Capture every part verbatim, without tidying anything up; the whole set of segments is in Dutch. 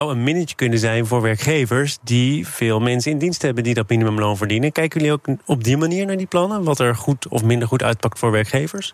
een minnetje kunnen zijn voor werkgevers die veel mensen in dienst hebben die dat minimumloon verdienen. Kijken jullie ook op die manier naar die plannen? Wat er goed of minder goed uitpakt voor werkgevers?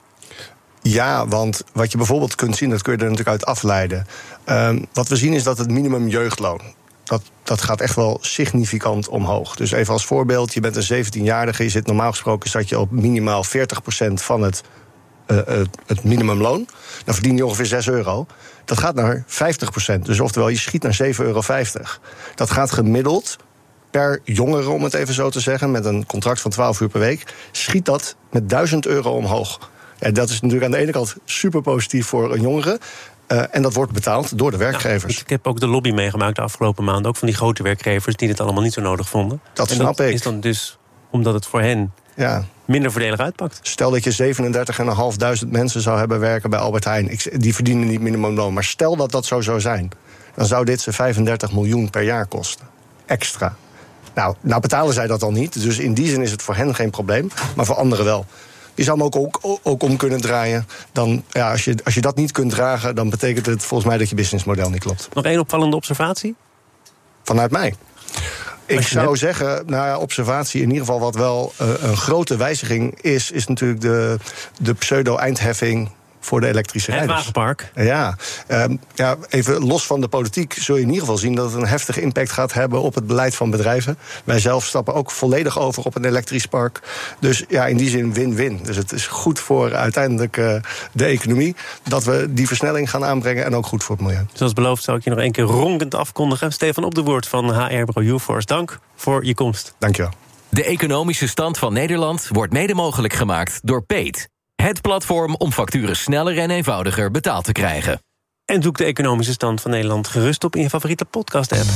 Ja, want wat je bijvoorbeeld kunt zien, dat kun je er natuurlijk uit afleiden. Um, wat we zien is dat het minimum jeugdloon, dat, dat gaat echt wel significant omhoog. Dus even als voorbeeld, je bent een zeventienjarige, je zit normaal gesproken zat je op minimaal veertig procent van het, uh, het minimumloon. Dan verdien je ongeveer zes euro. Dat gaat naar vijftig procent. Dus oftewel, je schiet naar zeven euro vijftig. Dat gaat gemiddeld per jongere, om het even zo te zeggen, met een contract van twaalf uur per week, schiet dat met duizend euro omhoog. Ja, dat is natuurlijk aan de ene kant super positief voor een jongere. Uh, en dat wordt betaald door de werkgevers. Nou, ik heb ook de lobby meegemaakt de afgelopen maanden, ook van die grote werkgevers die dit allemaal niet zo nodig vonden. Dat en snap dat ik. Is dan dus omdat het voor hen ja. minder voordelig uitpakt. Stel dat je zevenendertig vijfhonderd mensen zou hebben werken bij Albert Heijn. Ik, die verdienen niet minimumloon. Maar stel dat dat zo zou zijn, dan zou dit ze vijfendertig miljoen per jaar kosten. Extra. Nou, nou betalen zij dat al niet. Dus in die zin is het voor hen geen probleem. Maar voor anderen wel. Je zou hem ook, ook, ook om kunnen draaien. Dan, ja, als, je, als je dat niet kunt dragen, dan betekent het volgens mij dat je businessmodel niet klopt. Nog één opvallende observatie? Vanuit mij. Ik zou hebt. zeggen, nou ja, observatie in ieder geval wat wel uh, een grote wijziging is, is natuurlijk de, de pseudo-eindheffing voor de elektrische rijders. Het wagenpark. Ja, um, ja, even los van de politiek zul je in ieder geval zien dat het een heftige impact gaat hebben op het beleid van bedrijven. Wij zelf stappen ook volledig over op een elektrisch park. Dus ja, in die zin win-win. Dus het is goed voor uiteindelijk uh, de economie dat we die versnelling gaan aanbrengen en ook goed voor het milieu. Zoals beloofd zal ik je nog één keer ronkend afkondigen. Stefan Op de Woord van H R-bureau UForce. Dank voor je komst. Dank je wel. De economische stand van Nederland wordt mede mogelijk gemaakt door Peet. Het platform om facturen sneller en eenvoudiger betaald te krijgen. En zoek de economische stand van Nederland gerust op in je favoriete podcast-app.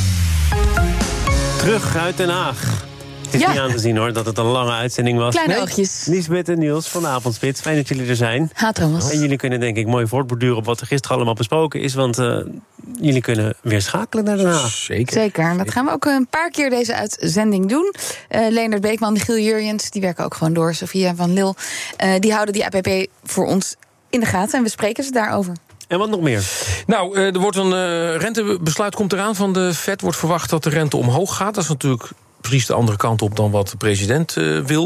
Terug uit Den Haag. Het is ja. niet aan te zien hoor, dat het een lange uitzending was. Kleine nee. oogjes. Liesbeth en Niels van de Avondspits, fijn dat jullie er zijn. Ha, Thomas. En jullie kunnen denk ik mooi voortborduren op wat er gisteren allemaal besproken is. Want uh, jullie kunnen weer schakelen naar Den Haag. Zeker. Zeker. Dat gaan we ook een paar keer deze uitzending doen. Uh, Leendert Beekman, Giel Jurjens, die werken ook gewoon door. Sofia van Lil, uh, die houden die A P P voor ons in de gaten. En we spreken ze daarover. En wat nog meer? Nou, er wordt een uh, rentebesluit komt eraan van de Fed. Wordt verwacht dat de rente omhoog gaat. Dat is natuurlijk precies de andere kant op dan wat de president uh, wil.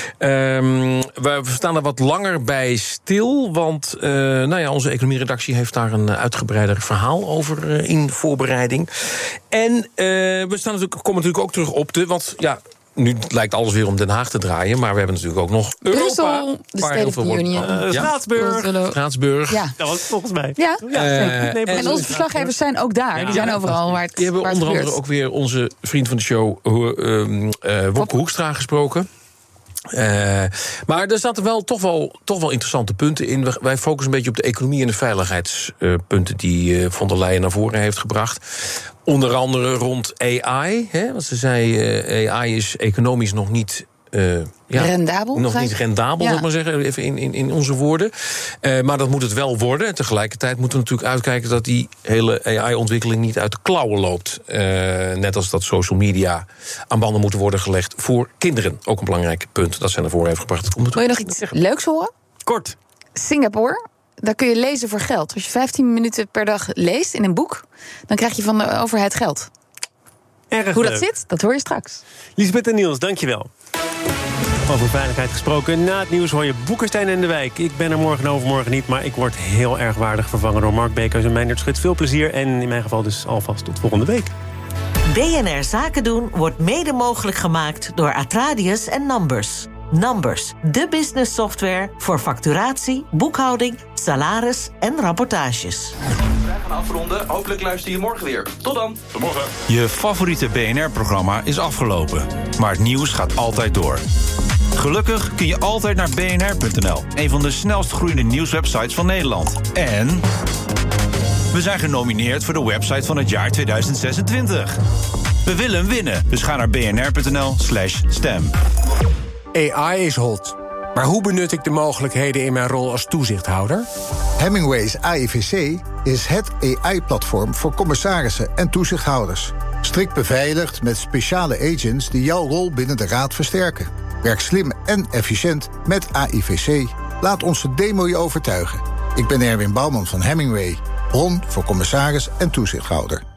Um, we staan er wat langer bij stil, want uh, nou ja, onze economieredactie heeft daar een uitgebreider verhaal over uh, in voorbereiding. En uh, we staan natuurlijk, komen natuurlijk ook terug op de, want ja, nu lijkt alles weer om Den Haag te draaien, maar we hebben natuurlijk ook nog Europa. Brussel, de State of the Union. Uh, Straatsburg. Ja. Straatsburg. Ja. Dat was het volgens mij. Ja. ja uh, nee, en onze verslaggevers zijn ook daar. Ja. Die zijn overal waar het Die hebben waar onder het andere ook weer onze vriend van de show, uh, uh, Wopke Hoekstra, gesproken. Uh, maar er zaten wel toch, wel toch wel interessante punten in. Wij focussen een beetje op de economie en de veiligheidspunten die uh, von der Leyen naar voren heeft gebracht. Onder andere rond A I. Hè, want ze zei, uh, A I is economisch nog niet Uh, ja, rendabel? Nog niet rendabel, ja. Zal ik maar zeggen, even in, in, in onze woorden. Uh, maar dat moet het wel worden. En tegelijkertijd moeten we natuurlijk uitkijken dat die hele A I-ontwikkeling niet uit de klauwen loopt. Uh, net als dat social media aan banden moeten worden gelegd voor kinderen. Ook een belangrijk punt dat zij naar voren heeft gebracht. Wil je nog iets leuks horen? Kort. Singapore. Daar kun je lezen voor geld. Als je vijftien minuten per dag leest in een boek, dan krijg je van de overheid geld. Erg Hoe leuk. dat zit, dat hoor je straks. Liesbeth en Niels, dankjewel. Over veiligheid gesproken. Na het nieuws hoor je Boekenstein en de Wijk. Ik ben er morgen en overmorgen niet, maar ik word heel erg waardig vervangen door Mark Beekhuis en Meindert Schut. Veel plezier en in mijn geval dus alvast tot volgende week. B N R Zaken doen wordt mede mogelijk gemaakt door Atradius en Numbers. Numbers, de business software voor facturatie, boekhouding, salaris en rapportages. Wij gaan afronden. Hopelijk luister je morgen weer. Tot dan. Tot morgen. Je favoriete B N R-programma is afgelopen. Maar het nieuws gaat altijd door. Gelukkig kun je altijd naar b n r punt n l. Een van de snelst groeiende nieuwswebsites van Nederland. En we zijn genomineerd voor de website van het jaar tweeduizend zesentwintig. We willen hem winnen, dus ga naar b n r punt n l slash stem. A I is hot. Maar hoe benut ik de mogelijkheden in mijn rol als toezichthouder? Hemingway's A I V C is het A I-platform voor commissarissen en toezichthouders. Strikt beveiligd met speciale agents die jouw rol binnen de raad versterken. Werk slim en efficiënt met A I V C. Laat onze demo je overtuigen. Ik ben Erwin Bouwman van Hemingway, bron voor commissaris en toezichthouder.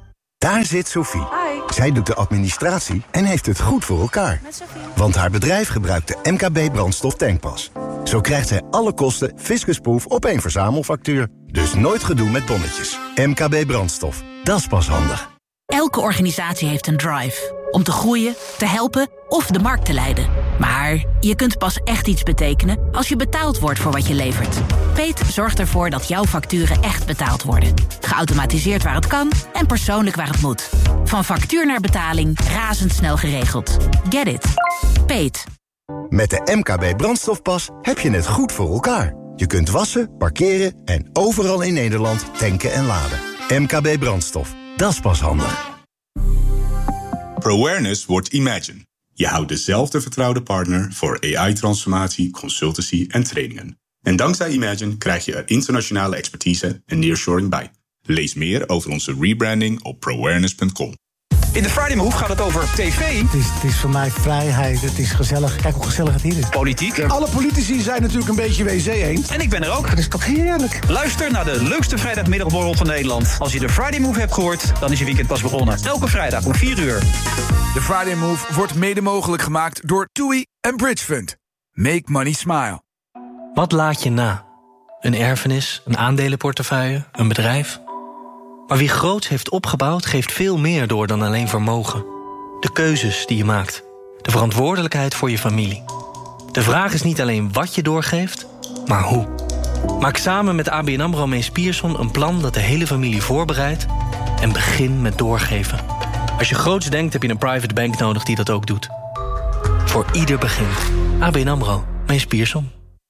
Daar zit Sophie. Zij doet de administratie en heeft het goed voor elkaar. Want haar bedrijf gebruikt de M K B brandstof tankpas. Zo krijgt zij alle kosten fiscusproof op één verzamelfactuur. Dus nooit gedoe met bonnetjes. M K B brandstof, dat is pas handig. Elke organisatie heeft een drive. Om te groeien, te helpen of de markt te leiden. Maar je kunt pas echt iets betekenen als je betaald wordt voor wat je levert. Peet zorgt ervoor dat jouw facturen echt betaald worden. Geautomatiseerd waar het kan en persoonlijk waar het moet. Van factuur naar betaling, razendsnel geregeld. Get it? Peet. Met de M K B brandstofpas heb je het goed voor elkaar. Je kunt wassen, parkeren en overal in Nederland tanken en laden. M K B brandstof, dat is pas handig. ProAwareness wordt Imagine. Je houdt dezelfde vertrouwde partner voor A I-transformatie, consultancy en trainingen. En dankzij Imagine krijg je er internationale expertise en nearshoring bij. Lees meer over onze rebranding op proawareness punt com. In de Friday Move gaat het over tv. Het is, het is voor mij vrijheid, het is gezellig. Kijk hoe gezellig het hier is. Politiek. Alle politici zijn natuurlijk een beetje W C eens. En ik ben er ook. Dat is toch heerlijk. Luister naar de leukste vrijdagmiddagborrel van Nederland. Als je de Friday Move hebt gehoord, dan is je weekend pas begonnen. Elke vrijdag om vier uur. De Friday Move wordt mede mogelijk gemaakt door TUI en Bridge Fund. Make money smile. Wat laat je na? Een erfenis, een aandelenportefeuille, een bedrijf? Maar wie groots heeft opgebouwd, geeft veel meer door dan alleen vermogen. De keuzes die je maakt. De verantwoordelijkheid voor je familie. De vraag is niet alleen wat je doorgeeft, maar hoe. Maak samen met A B N AMRO Mees Pierson een plan dat de hele familie voorbereidt. En begin met doorgeven. Als je groots denkt, heb je een private bank nodig die dat ook doet. Voor ieder begin. A B N AMRO Mees Pierson.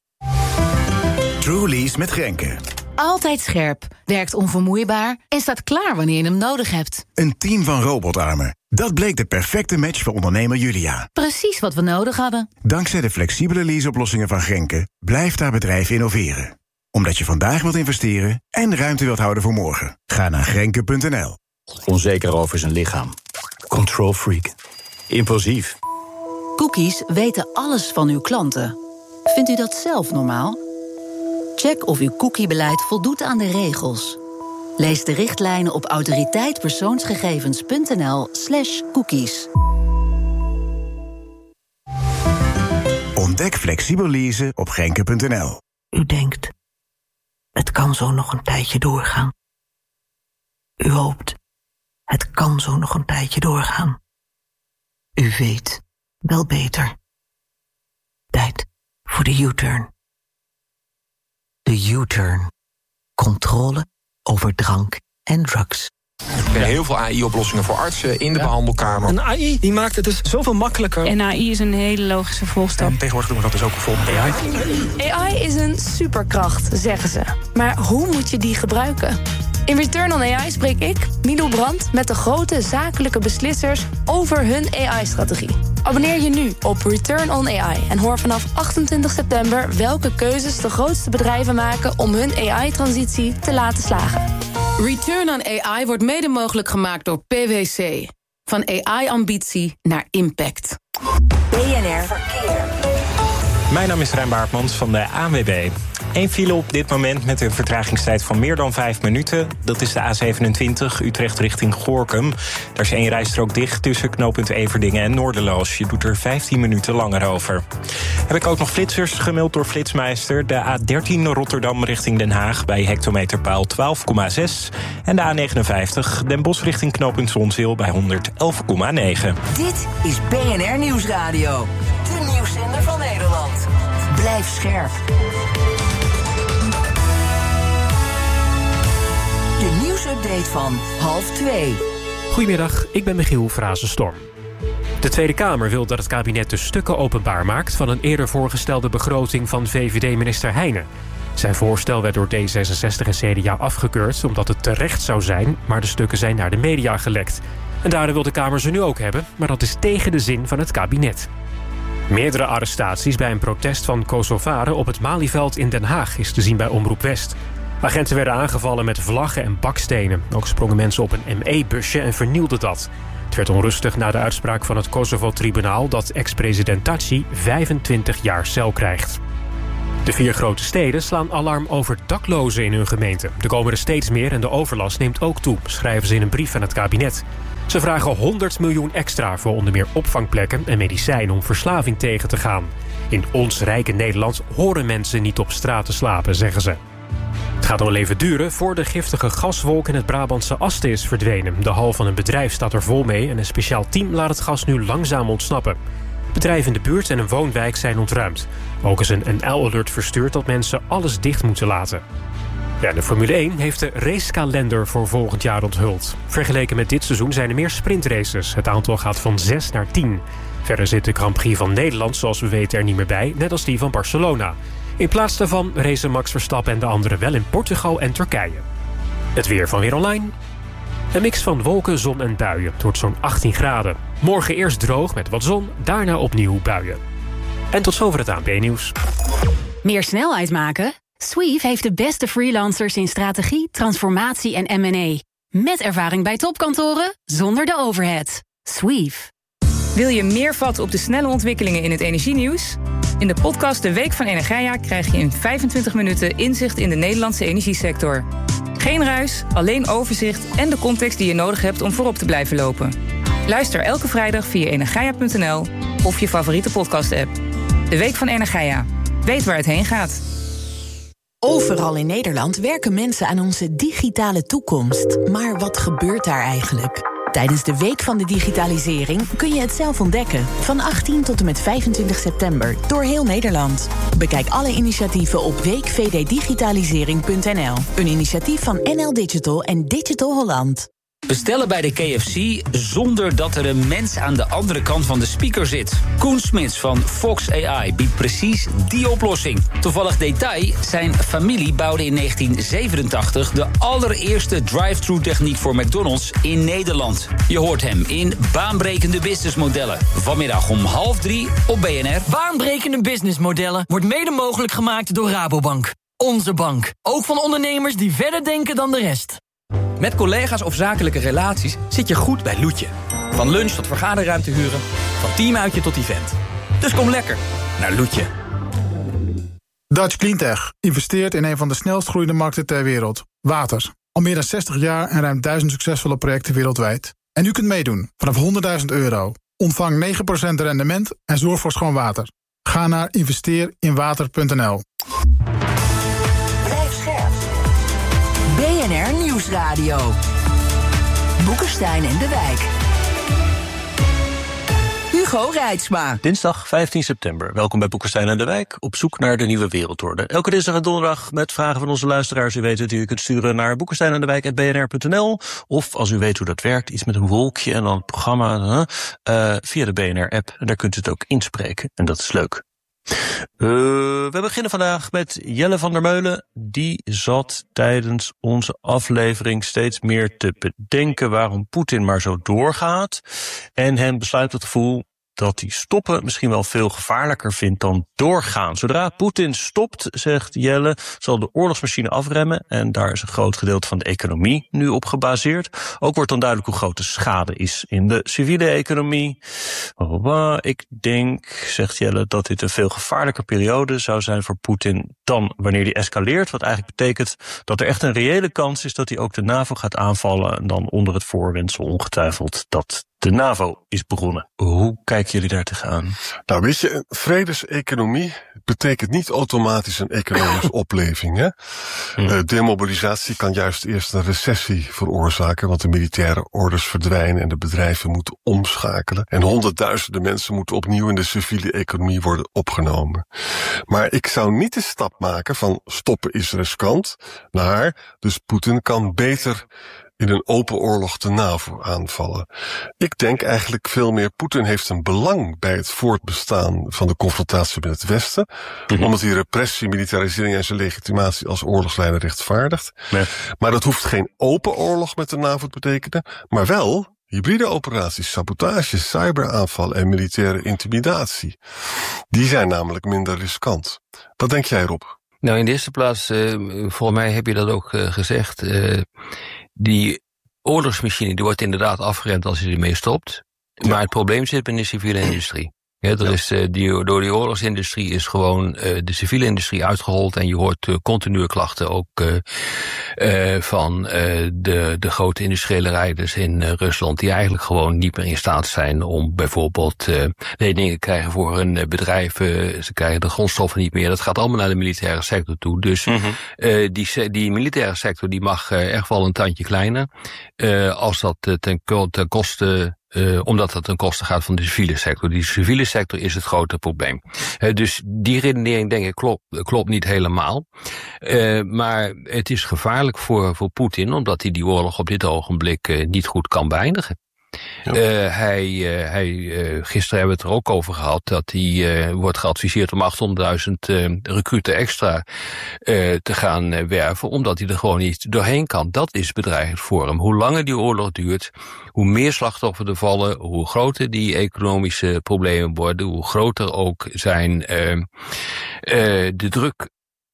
Truly's met Grenke. Altijd scherp, werkt onvermoeibaar en staat klaar wanneer je hem nodig hebt. Een team van robotarmen. Dat bleek de perfecte match voor ondernemer Julia. Precies wat we nodig hadden. Dankzij de flexibele leaseoplossingen van Grenke blijft haar bedrijf innoveren. Omdat je vandaag wilt investeren en ruimte wilt houden voor morgen. Ga naar grenke punt n l. Onzeker over zijn lichaam. Control freak. Impulsief. Cookies weten alles van uw klanten. Vindt u dat zelf normaal? Check of uw cookiebeleid voldoet aan de regels. Lees de richtlijnen op autoriteitpersoonsgegevens punt n l slash cookies. Ontdek flexibel leasen op grenke punt n l. U denkt, het kan zo nog een tijdje doorgaan. U hoopt, het kan zo nog een tijdje doorgaan. U weet, wel beter. Tijd voor de U-turn. De U-turn. Controle over drank en drugs. Er zijn heel veel A I-oplossingen voor artsen in de ja. behandelkamer. Een A I die maakt het dus zoveel makkelijker. En A I is een hele logische volgstap. En tegenwoordig doen we dat dus ook bijvoorbeeld A I. A I is een superkracht, zeggen ze. Maar hoe moet je die gebruiken? In Return on A I spreek ik, Milou Brandt, met de grote zakelijke beslissers over hun A I-strategie. Abonneer je nu op Return on A I en hoor vanaf achtentwintig september welke keuzes de grootste bedrijven maken om hun A I-transitie te laten slagen. Return on A I wordt mede mogelijk gemaakt door P W C. Van A I-ambitie naar impact. B N R Verkeer. Mijn naam is Rijn Baartmans van de A N W B. Eén file op dit moment met een vertragingstijd van meer dan vijf minuten. Dat is de A zevenentwintig, Utrecht richting Gorinchem. Daar is één rijstrook dicht tussen knooppunt Everdingen en Noorderloos. Je doet er vijftien minuten langer over. Heb ik ook nog flitsers gemeld door Flitsmeister. De A dertien Rotterdam richting Den Haag bij hectometerpaal twaalf komma zes. En de A negenenvijftig Den Bosch richting knooppunt Zonzeel bij honderd elf komma negen. Dit is B N R Nieuwsradio. De nieuwszender van Nederland. Blijf scherp. De nieuwsupdate van half twee. Goedemiddag, ik ben Michiel Frazenstorm. De Tweede Kamer wil dat het kabinet de stukken openbaar maakt van een eerder voorgestelde begroting van V V D-minister Heijnen. Zijn voorstel werd door D zesenzestig en C D A afgekeurd omdat het terecht zou zijn, maar de stukken zijn naar de media gelekt. En daardoor wil de Kamer ze nu ook hebben, maar dat is tegen de zin van het kabinet. Meerdere arrestaties bij een protest van Kosovaren op het Malieveld in Den Haag is te zien bij Omroep West. Agenten werden aangevallen met vlaggen en bakstenen. Ook sprongen mensen op een M E-busje en vernielden dat. Het werd onrustig na de uitspraak van het Kosovo-tribunaal dat ex-president Thaci vijfentwintig jaar cel krijgt. De vier grote steden slaan alarm over daklozen in hun gemeente. Er komen er steeds meer en de overlast neemt ook toe, schrijven ze in een brief aan het kabinet. Ze vragen honderd miljoen extra voor onder meer opvangplekken en medicijnen om verslaving tegen te gaan. In ons rijke Nederland horen mensen niet op straat te slapen, zeggen ze. Het gaat nog wel even duren voor de giftige gaswolk in het Brabantse Asten is verdwenen. De hal van een bedrijf staat er vol mee en een speciaal team laat het gas nu langzaam ontsnappen. Bedrijven in de buurt en een woonwijk zijn ontruimd. Ook is een N L-alert verstuurd dat mensen alles dicht moeten laten. Ja, de Formule één heeft de racekalender voor volgend jaar onthuld. Vergeleken met dit seizoen zijn er meer sprintraces. Het aantal gaat van zes naar tien. Verder zit de Grand Prix van Nederland, zoals we weten, er niet meer bij, net als die van Barcelona. In plaats daarvan racen Max Verstappen en de anderen wel in Portugal en Turkije. Het weer van Weer Online. Een mix van wolken, zon en buien. Het wordt zo'n achttien graden. Morgen eerst droog met wat zon, daarna opnieuw buien. En tot zover het A N P-nieuws. Meer snelheid maken? Sweeve heeft de beste freelancers in strategie, transformatie en M en A. Met ervaring bij topkantoren, zonder de overhead. Sweeve. Wil je meer vat op de snelle ontwikkelingen in het energienieuws? In de podcast De Week van Energia krijg je in vijfentwintig minuten inzicht in de Nederlandse energiesector. Geen ruis, alleen overzicht en de context die je nodig hebt om voorop te blijven lopen. Luister elke vrijdag via energia punt n l of je favoriete podcast-app. De Week van Energia. Weet waar het heen gaat. Overal in Nederland werken mensen aan onze digitale toekomst. Maar wat gebeurt daar eigenlijk? Tijdens de Week van de Digitalisering kun je het zelf ontdekken. Van achttien tot en met vijfentwintig september door heel Nederland. Bekijk alle initiatieven op week v d digitalisering punt n l. Een initiatief van N L Digital en Digital Holland. Bestellen bij de K F C zonder dat er een mens aan de andere kant van de speaker zit. Koen Smits van Fox A I biedt precies die oplossing. Toevallig detail, zijn familie bouwde in negentien zevenentachtig... de allereerste drive-thru techniek voor McDonald's in Nederland. Je hoort hem in Baanbrekende Businessmodellen. Vanmiddag om half drie op B N R. Baanbrekende Businessmodellen wordt mede mogelijk gemaakt door Rabobank. Onze bank. Ook van ondernemers die verder denken dan de rest. Met collega's of zakelijke relaties zit je goed bij Loetje. Van lunch tot vergaderruimte huren, van teamuitje tot event. Dus kom lekker naar Loetje. Dutch Cleantech investeert in een van de snelst groeiende markten ter wereld. Water. Al meer dan zestig jaar en ruim duizend succesvolle projecten wereldwijd. En u kunt meedoen vanaf honderdduizend euro. Ontvang negen procent rendement en zorg voor schoon water. Ga naar investeer in water punt n l. B N R Nieuwsradio. Boekenstein en de Wijk. Hugo Reitsma. Dinsdag vijftien september. Welkom bij Boekenstein en de Wijk. Op zoek naar de nieuwe wereldorde. Elke dinsdag en donderdag met vragen van onze luisteraars. U weet het, die u kunt sturen naar boekenstein en de wijk apenstaartje b n r punt n l. Of als u weet hoe dat werkt, iets met een wolkje en dan het programma uh, via de B N R-app. En daar kunt u het ook inspreken. En dat is leuk. Uh, we beginnen vandaag met Jelle van der Meulen. Die zat tijdens onze aflevering steeds meer te bedenken waarom Poetin maar zo doorgaat. En hem besluit het gevoel dat hij stoppen misschien wel veel gevaarlijker vindt dan doorgaan. Zodra Poetin stopt, zegt Jelle, zal de oorlogsmachine afremmen. En daar is een groot gedeelte van de economie nu op gebaseerd. Ook wordt dan duidelijk hoe groot de schade is in de civiele economie. Ik denk, zegt Jelle, dat dit een veel gevaarlijker periode zou zijn voor Poetin dan wanneer die escaleert. Wat eigenlijk betekent dat er echt een reële kans is dat hij ook de NAVO gaat aanvallen. En dan onder het voorwendsel ongetwijfeld dat de NAVO is begonnen. Hoe kijken jullie daar tegenaan? Nou, weet je, een vredeseconomie betekent niet automatisch een economische opleving. Hè? Hmm. Uh, demobilisatie kan juist eerst een recessie veroorzaken, want de militaire orders verdwijnen en de bedrijven moeten omschakelen. En honderdduizenden mensen moeten opnieuw in de civiele economie worden opgenomen. Maar ik zou niet de stap maken van stoppen is riskant naar, dus Poetin kan beter in een open oorlog de NAVO aanvallen. Ik denk eigenlijk veel meer, Poetin heeft een belang bij het voortbestaan van de confrontatie met het Westen, mm-hmm. omdat hij repressie, militarisering en zijn legitimatie als oorlogsleider rechtvaardigt. Nee. Maar dat hoeft geen open oorlog met de NAVO te betekenen, maar wel hybride operaties, sabotage, cyberaanvallen en militaire intimidatie. Die zijn namelijk minder riskant. Wat denk jij, Rob? Nou, in de eerste plaats, uh, volgens mij heb je dat ook uh, gezegd, uh, die oorlogsmachine die wordt inderdaad afgeremd als je ermee stopt. Ja. Maar het probleem zit in de civiele industrie. Ja, er is, uh, die, door die oorlogsindustrie is gewoon uh, de civiele industrie uitgehold. En je hoort uh, continue klachten ook uh, uh, van uh, de, de grote industriële rijders in uh, Rusland. Die eigenlijk gewoon niet meer in staat zijn om bijvoorbeeld uh, leningen te krijgen voor hun uh, bedrijf. Uh, ze krijgen de grondstoffen niet meer. Dat gaat allemaal naar de militaire sector toe. Dus mm-hmm. uh, die, die militaire sector die mag uh, echt wel een tandje kleiner. Uh, als dat uh, ten, ten koste... Uh, omdat het ten koste gaat van de civiele sector. Die civiele sector is het grote probleem. Uh, dus die redenering, denk ik, klopt, klopt niet helemaal. Uh, maar het is gevaarlijk voor, voor Poetin, omdat hij die oorlog op dit ogenblik uh, niet goed kan beëindigen. Ja. Uh, hij, uh, hij, uh, gisteren hebben we het er ook over gehad dat hij uh, wordt geadviseerd om achthonderdduizend uh, recruten extra uh, te gaan uh, werven, omdat hij er gewoon niet doorheen kan. Dat is bedreigend voor hem. Hoe langer die oorlog duurt, hoe meer slachtoffers er vallen, hoe groter die economische problemen worden, hoe groter ook zijn uh, uh, de druk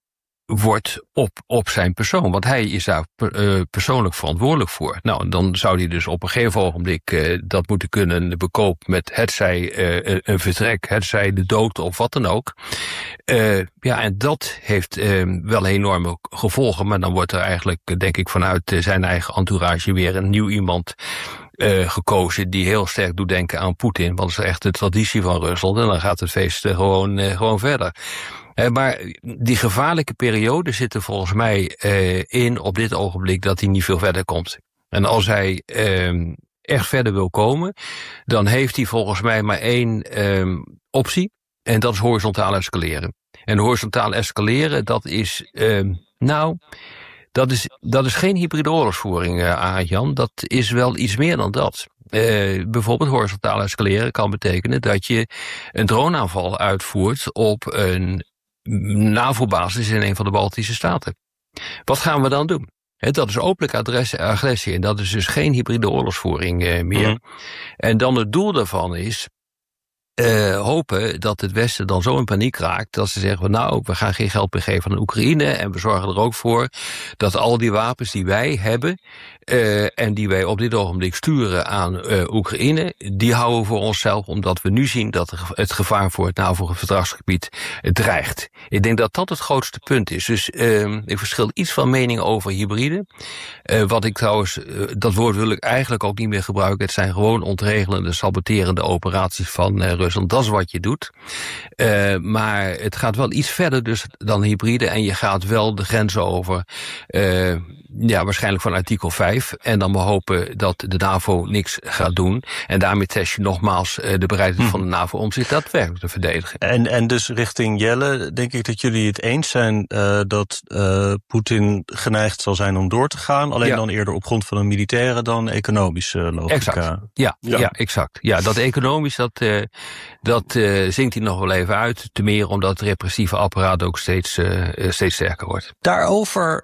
wordt op, op zijn persoon. Want hij is daar uh, persoonlijk verantwoordelijk voor. Nou, dan zou hij dus op een gegeven ogenblik uh, dat moeten kunnen bekopen met hetzij uh, een vertrek, hetzij de dood of wat dan ook. Uh, ja, en dat heeft uh, wel enorme gevolgen, maar dan wordt er eigenlijk, denk ik, vanuit zijn eigen entourage weer een nieuw iemand Uh, gekozen die heel sterk doet denken aan Poetin. Want dat is echt de traditie van Rusland. En dan gaat het feest uh, gewoon, uh, gewoon verder. Uh, maar die gevaarlijke periode zit er volgens mij uh, in op dit ogenblik dat hij niet veel verder komt. En als hij uh, echt verder wil komen, dan heeft hij volgens mij maar één uh, optie. En dat is horizontaal escaleren. En horizontaal escaleren, dat is, uh, nou... Dat is, dat is geen hybride oorlogsvoering, uh, Arjan. Dat is wel iets meer dan dat. Uh, bijvoorbeeld horizontaal escaleren kan betekenen dat je een droneaanval uitvoert op een NAVO-basis in een van de Baltische staten. Wat gaan we dan doen? He, dat is openlijke agressie en dat is dus geen hybride oorlogsvoering uh, meer. Mm-hmm. En dan het doel daarvan is Uh, hopen dat het Westen dan zo in paniek raakt dat ze zeggen, nou, we gaan geen geld meer geven aan Oekraïne en we zorgen er ook voor dat al die wapens die wij hebben uh, en die wij op dit ogenblik sturen aan uh, Oekraïne, die houden we voor onszelf, omdat we nu zien dat het gevaar voor het NAVO-verdragsgebied dreigt. Ik denk dat dat het grootste punt is. Dus uh, ik verschil iets van mening over hybride. Uh, wat ik trouwens, uh, dat woord wil ik eigenlijk ook niet meer gebruiken. Het zijn gewoon ontregelende, saboterende operaties van uh, Rusland. Dat is wat je doet. Uh, maar het gaat wel iets verder dus dan hybride. En je gaat wel de grenzen over. Uh, ja, waarschijnlijk van artikel vijf. En dan we hopen dat de NAVO niks gaat doen. En daarmee test je nogmaals uh, de bereidheid hm. van de NAVO om zich daadwerkelijk te verdedigen. En, en dus richting Jelle, denk ik dat jullie het eens zijn uh, dat uh, Poetin geneigd zal zijn om door te gaan. Alleen ja. dan eerder op grond van een militaire dan economische logica. Exact. Ja, ja. ja exact. Ja, dat economisch, dat, uh, dat uh, zingt hij nog wel even uit. Te meer omdat het repressieve apparaat ook steeds, uh, steeds sterker wordt. Daarover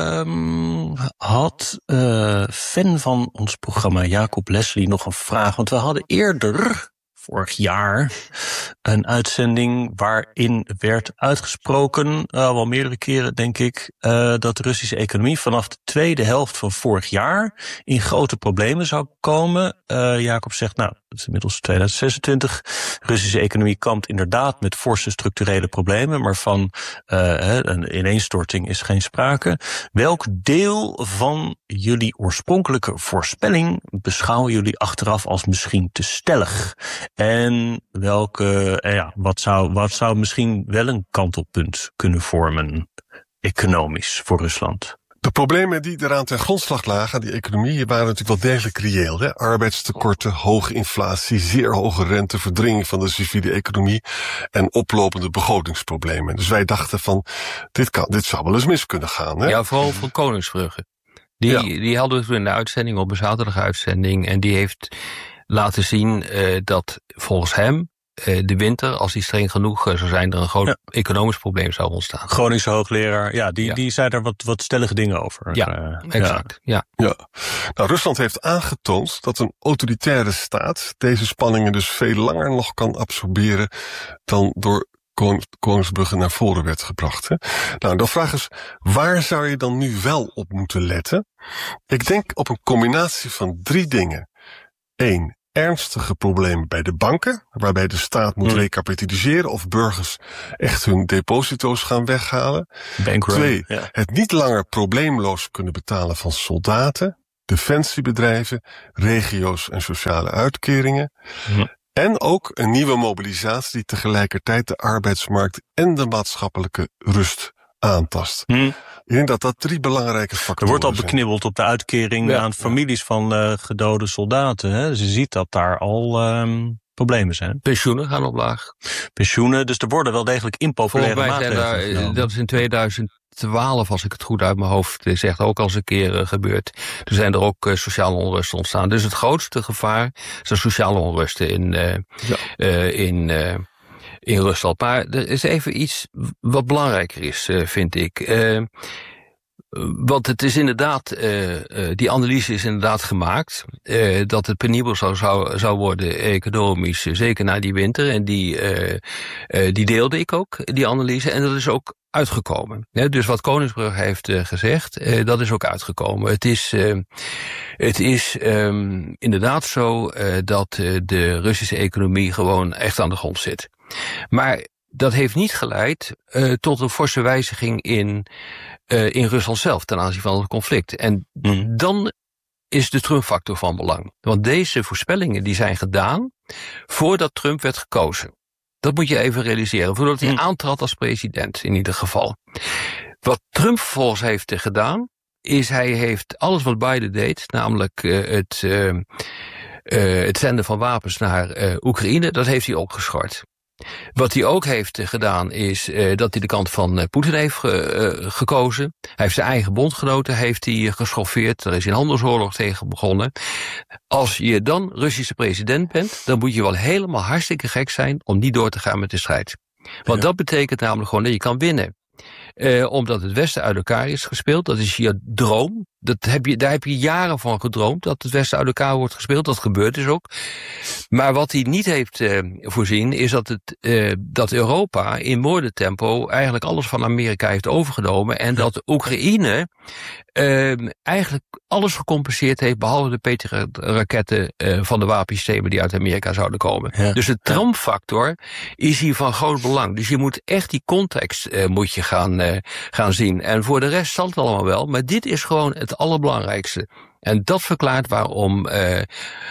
Um, had uh, fan van ons programma Jacob Leslie nog een vraag. Want we hadden eerder, vorig jaar, een uitzending waarin werd uitgesproken, uh, wel meerdere keren denk ik, uh, dat de Russische economie vanaf de tweede helft van vorig jaar in grote problemen zou komen. Uh, Jacob zegt, nou, het is inmiddels tweeduizend zesentwintig. De Russische economie kampt inderdaad met forse structurele problemen, maar van uh, een ineenstorting is geen sprake. Welk deel van jullie oorspronkelijke voorspelling beschouwen jullie achteraf als misschien te stellig? En welke, eh, ja, wat zou, wat zou misschien wel een kantelpunt kunnen vormen, economisch, voor Rusland? De problemen die eraan ten grondslag lagen aan die economie waren natuurlijk wel degelijk reëel. Hè? Arbeidstekorten, hoge inflatie, zeer hoge rente, verdringing van de civiele economie en oplopende begrotingsproblemen. Dus wij dachten van, dit kan, dit zou wel eens mis kunnen gaan. Hè? Ja, vooral voor Koningsbrugge. Die, ja. die hadden we in de uitzending, op een zaterdaguitzending, en die heeft laten zien uh, dat volgens hem uh, de winter, als die streng genoeg uh, zou zijn, er een groot ja. economisch probleem zou ontstaan. Groningse hoogleraar, ja, die, ja. die zei daar wat, wat stellige dingen over. Ja, uh, exact. Ja. Ja. ja. Nou, Rusland heeft aangetoond dat een autoritaire staat deze spanningen dus veel langer nog kan absorberen dan door Koningsbrugge naar voren werd gebracht. Hè? Nou, de vraag is, waar zou je dan nu wel op moeten letten? Ik denk op een combinatie van drie dingen. Eén, ernstige problemen bij de banken, waarbij de staat moet hmm. recapitaliseren of burgers echt hun deposito's gaan weghalen. Bankrun, Twee, ja. het niet langer probleemloos kunnen betalen van soldaten, defensiebedrijven, regio's en sociale uitkeringen. Hmm. En ook een nieuwe mobilisatie die tegelijkertijd de arbeidsmarkt en de maatschappelijke rust aantast. Hmm. Ik denk dat dat drie belangrijke factoren zijn. Er wordt al beknibbeld op de uitkering ja. aan families van uh, gedode soldaten. Hè? Dus je ziet dat daar al um, problemen zijn. Pensioenen gaan omlaag. Pensioenen, dus er worden wel degelijk impopulaire maatregelen daar, dat is in tweeduizend twaalf, als ik het goed uit mijn hoofd zeg, ook al eens een keer uh, gebeurd. Er zijn er ook uh, sociale onrusten ontstaan. Dus het grootste gevaar zijn sociale onrusten in, uh, ja. uh, in, uh, in Rusland. Maar er is even iets wat belangrijker is, uh, vind ik. Uh, Want het is inderdaad, uh, uh, die analyse is inderdaad gemaakt, uh, dat het penibel zou, zou, zou worden economisch, uh, zeker na die winter. En die, uh, uh, die deelde ik ook, die analyse. En dat is ook uitgekomen. Ja, dus wat Koningsbrug heeft uh, gezegd, uh, dat is ook uitgekomen. Het is, uh, het is um, inderdaad zo uh, dat uh, de Russische economie gewoon echt aan de grond zit. Maar dat heeft niet geleid uh, tot een forse wijziging in, uh, in Rusland zelf ten aanzien van het conflict. En mm. dan is de Trump-factor van belang. Want deze voorspellingen die zijn gedaan voordat Trump werd gekozen. Dat moet je even realiseren, voordat hij mm. aantrad als president in ieder geval. Wat Trump vervolgens heeft gedaan, is hij heeft alles wat Biden deed, namelijk uh, het, uh, uh, het zenden van wapens naar uh, Oekraïne, dat heeft hij opgeschort. Wat hij ook heeft gedaan is uh, dat hij de kant van uh, Poetin heeft ge, uh, gekozen. Hij heeft zijn eigen bondgenoten heeft hij geschoffeerd. Er is een handelsoorlog tegen begonnen. Als je dan Russische president bent, dan moet je wel helemaal hartstikke gek zijn om niet door te gaan met de strijd. Want ja. dat betekent namelijk gewoon dat je kan winnen. Uh, omdat het Westen uit elkaar is gespeeld. Dat is je droom. Dat heb je, daar heb je jaren van gedroomd, dat het Westen uit elkaar wordt gespeeld. Dat gebeurt dus ook. Maar wat hij niet heeft uh, voorzien, is dat, het, uh, dat Europa in moordentempo eigenlijk alles van Amerika heeft overgenomen. En dat Oekraïne uh, eigenlijk alles gecompenseerd heeft, behalve de Patriot-raketten uh, van de wapensystemen die uit Amerika zouden komen. Ja. Dus de Trump-factor is hier van groot belang. Dus je moet echt die context uh, moet je gaan, uh, gaan zien. En voor de rest zal het allemaal wel, maar dit is gewoon het allerbelangrijkste. En dat verklaart waarom, uh,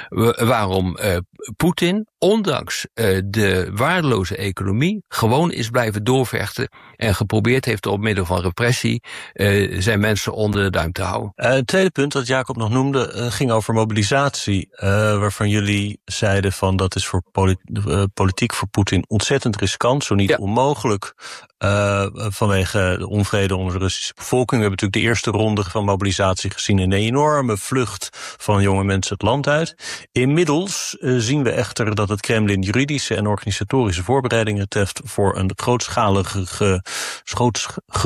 waarom uh, Poetin, ondanks uh, de waardeloze economie, gewoon is blijven doorvechten en geprobeerd heeft op middel van repressie uh, zijn mensen onder de duim te houden. Uh, het tweede punt dat Jacob nog noemde uh, ging over mobilisatie, uh, waarvan jullie zeiden van dat is voor polit- uh, politiek voor Poetin ontzettend riskant, zo niet ja. onmogelijk, uh, vanwege de onvrede onder de Russische bevolking. We hebben natuurlijk de eerste ronde van mobilisatie gezien in een enorme vlucht van jonge mensen het land uit. Inmiddels uh, zien we echter dat het Kremlin juridische en organisatorische voorbereidingen treft voor een grootschalige, groots,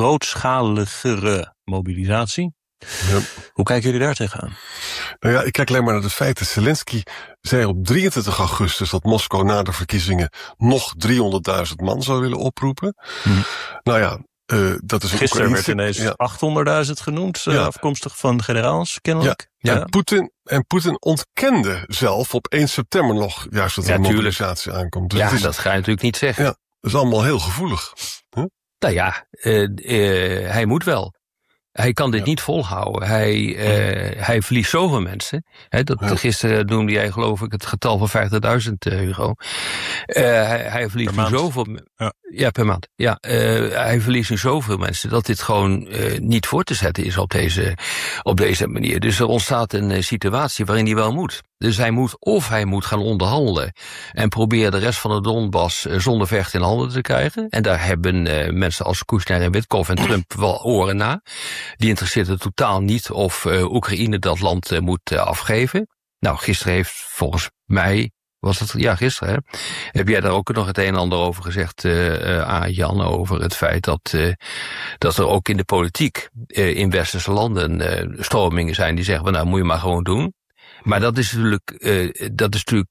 grootschaligere mobilisatie. Ja. Hoe kijken jullie daar tegenaan? Nou ja, ik kijk alleen maar naar de feiten. Zelensky zei op drieëntwintig augustus dat Moskou na de verkiezingen nog driehonderdduizend man zou willen oproepen. Hmm. Nou ja, Uh, dat is een Gisteren werd ineens ja. achthonderdduizend genoemd, uh, ja. afkomstig van generaals, kennelijk. Ja, ja. En Poetin, en Poetin ontkende zelf op één september nog juist dat er ja, een mobilisatie aankomt. Dus ja, is, dat ga je natuurlijk niet zeggen. Ja, dat is allemaal heel gevoelig. Huh? Nou ja, uh, uh, hij moet wel. Hij kan dit ja. niet volhouden. Hij, uh, hij verliest zoveel mensen. He, dat, ja. Gisteren noemde jij geloof ik het getal van vijftigduizend, uh, Hugo. Uh, hij, hij verliest nu zoveel... Ja. ja, per maand. Ja, uh, hij verliest nu zoveel mensen dat dit gewoon uh, niet voor te zetten is op deze, op deze manier. Dus er ontstaat een uh, situatie waarin hij wel moet. Dus hij moet, of hij moet gaan onderhandelen en proberen de rest van de Donbass uh, zonder vechten in handen te krijgen. En daar hebben uh, mensen als Kushner en Witkoff en Trump wel oren na. Die interesseert het totaal niet of uh, Oekraïne dat land uh, moet uh, afgeven. Nou, gisteren heeft volgens mij, was het, ja gisteren, hè, heb jij daar ook nog het een en ander over gezegd, uh, uh, aan Jan, over het feit dat, uh, dat er ook in de politiek uh, in westerse landen uh, stromingen zijn die zeggen, nou moet je maar gewoon doen. Maar dat is natuurlijk, uh, dat is natuurlijk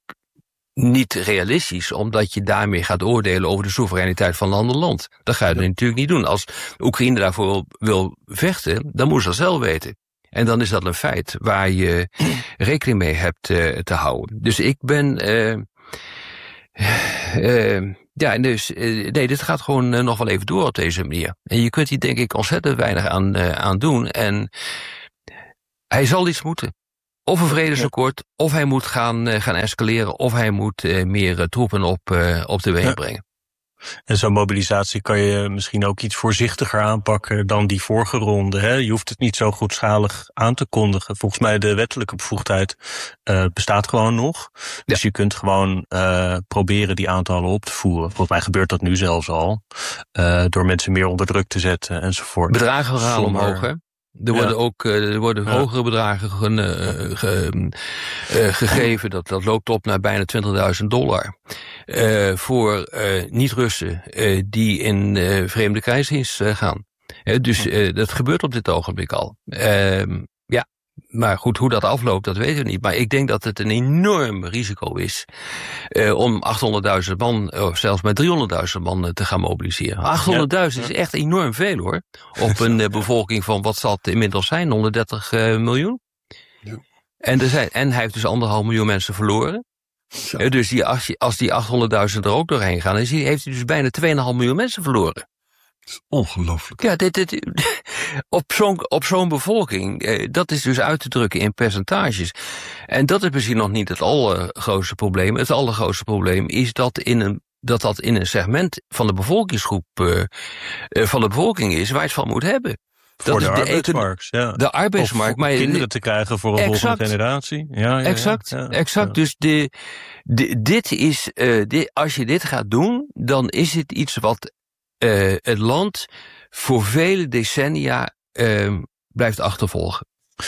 niet realistisch, omdat je daarmee gaat oordelen over de soevereiniteit van een ander land. Dat ga je ja. natuurlijk niet doen. Als Oekraïne daarvoor wil, wil vechten, dan moet ze dat zelf weten. En dan is dat een feit waar je rekening mee hebt uh, te houden. Dus ik ben... Uh, uh, ja, dus uh, nee, dit gaat gewoon uh, nog wel even door op deze manier. En je kunt hier denk ik ontzettend weinig aan, uh, aan doen. En hij zal iets moeten. Of een vredesakkoord, of hij moet gaan, uh, gaan escaleren... of hij moet uh, meer uh, troepen op, uh, op de weg ja. brengen. En zo'n mobilisatie kan je misschien ook iets voorzichtiger aanpakken dan die vorige ronde. Hè? Je hoeft het niet zo grootschalig aan te kondigen. Volgens mij de wettelijke bevoegdheid uh, bestaat gewoon nog. Ja. Dus je kunt gewoon uh, proberen die aantallen op te voeren. Volgens mij gebeurt dat nu zelfs al. Uh, door mensen meer onder druk te zetten enzovoort. Bedragen halen omhoog, hè? Er worden ja. ook er worden ja. hogere bedragen ge, uh, ge, uh, gegeven. Dat, dat loopt op naar bijna twintigduizend dollar. Uh, voor uh, niet-Russen uh, die in uh, vreemde krijgsdienst uh, gaan. Uh, dus uh, dat gebeurt op dit ogenblik al. Uh, ja, maar goed, hoe dat afloopt, dat weten we niet. Maar ik denk dat het een enorm risico is uh, om achthonderdduizend man, of zelfs met driehonderdduizend man uh, te gaan mobiliseren. achthonderdduizend ja. is echt enorm veel, hoor. Op een uh, bevolking van, wat zal het inmiddels zijn, honderddertig uh, miljoen? Ja. En, er zijn, en hij heeft dus anderhalf miljoen mensen verloren. Ja. Uh, dus die, als, je, als die achthonderdduizend er ook doorheen gaan, dan heeft hij dus bijna twee komma vijf miljoen mensen verloren. Dat is ongelooflijk. Ja, dit, dit, op zo'n op zo'n bevolking, eh, dat is dus uit te drukken in percentages. En dat is misschien nog niet het allergrootste probleem. Het allergrootste probleem is dat in een, dat, dat in een segment van de bevolkingsgroep uh, uh, van de bevolking is waar je het van moet hebben. Voor dat de is de arbeidsmarkt, ja. De arbeidsmarkt. Of maar kinderen te krijgen voor een exact, volgende generatie. Ja, ja, exact, ja, ja, exact. Ja. Dus de, de, dit is, uh, dit, als je dit gaat doen, dan is het iets wat uh, het land voor vele decennia uh, blijft achtervolgen.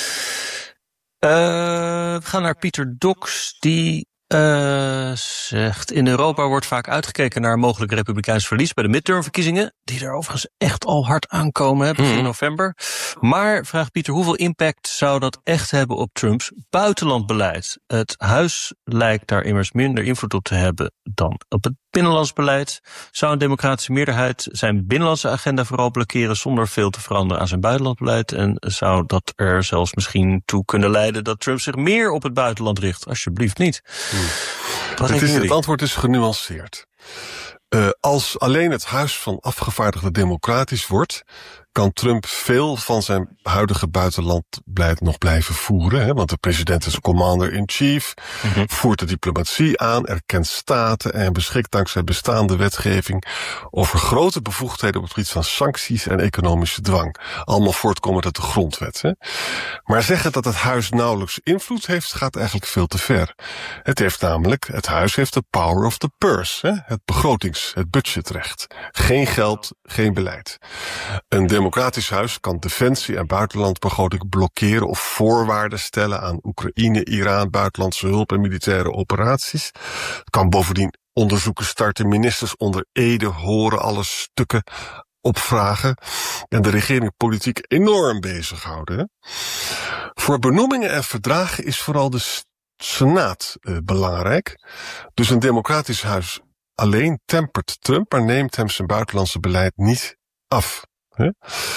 Uh, we gaan naar Pieter Doks, die uh, zegt: in Europa wordt vaak uitgekeken naar mogelijk republikeins verlies bij de midtermverkiezingen, die er overigens echt al hard aankomen, hè, begin mm. november. Maar, vraagt Pieter, hoeveel impact zou dat echt hebben op Trumps buitenlandbeleid? Het huis lijkt daar immers minder invloed op te hebben dan op het binnenlands beleid. Zou een democratische meerderheid zijn binnenlandse agenda vooral blokkeren zonder veel te veranderen aan zijn buitenlandbeleid? En zou dat er zelfs misschien toe kunnen leiden dat Trump zich meer op het buitenland richt? Alsjeblieft niet. Hmm. Het, is, het antwoord is genuanceerd. Uh, als alleen het Huis van Afgevaardigden democratisch wordt, kan Trump veel van zijn huidige buitenlandbeleid nog blijven voeren. Hè? Want de president is commander-in-chief, mm-hmm. voert de diplomatie aan, erkent staten en beschikt dankzij bestaande wetgeving over grote bevoegdheden op het gebied van sancties en economische dwang. Allemaal voortkomend uit de grondwet. Hè? Maar zeggen dat het huis nauwelijks invloed heeft, gaat eigenlijk veel te ver. Het heeft namelijk, het huis heeft de power of the purse, hè? Het begrotings, het budgetrecht. Geen geld, geen beleid. Een democratisch huis kan defensie en buitenlandbegroting blokkeren of voorwaarden stellen aan Oekraïne, Iran, buitenlandse hulp en militaire operaties. Het kan bovendien onderzoeken starten, ministers onder ede horen, alle stukken opvragen en de regering politiek enorm bezighouden. Hè? Voor benoemingen en verdragen is vooral de Senaat uh, belangrijk. Dus een democratisch huis alleen tempert Trump, maar neemt hem zijn buitenlandse beleid niet af. He?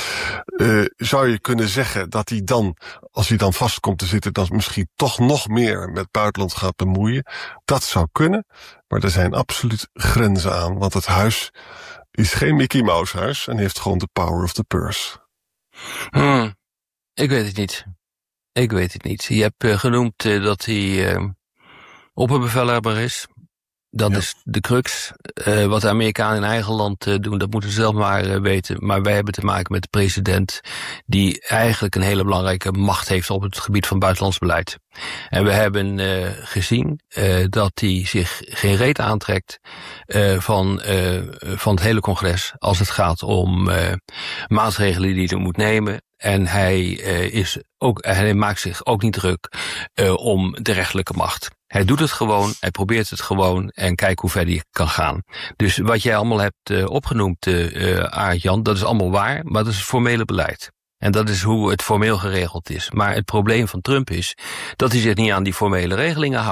Uh, zou je kunnen zeggen dat hij dan, als hij dan vast komt te zitten, dan misschien toch nog meer met buitenland gaat bemoeien? Dat zou kunnen, maar er zijn absoluut grenzen aan, want het huis is geen Mickey Mouse huis en heeft gewoon de power of the purse. Hmm, ik weet het niet. Ik weet het niet. Je hebt uh, genoemd uh, dat hij uh, opperbevelhebber is. Dat ja. is de crux. Uh, wat de Amerikanen in eigen land uh, doen, dat moeten ze zelf maar uh, weten. Maar wij hebben te maken met de president die eigenlijk een hele belangrijke macht heeft op het gebied van buitenlands beleid. En we hebben uh, gezien uh, dat hij zich geen reet aantrekt uh, van, uh, van het hele congres als het gaat om uh, maatregelen die hij moet nemen. En hij, uh, is ook, hij maakt zich ook niet druk uh, om de rechterlijke macht. Hij doet het gewoon, hij probeert het gewoon en kijk hoe ver hij kan gaan. Dus wat jij allemaal hebt uh, opgenoemd, uh, Aart-Jan, dat is allemaal waar, maar dat is het formele beleid. En dat is hoe het formeel geregeld is. Maar het probleem van Trump is dat hij zich niet aan die formele regelingen houdt.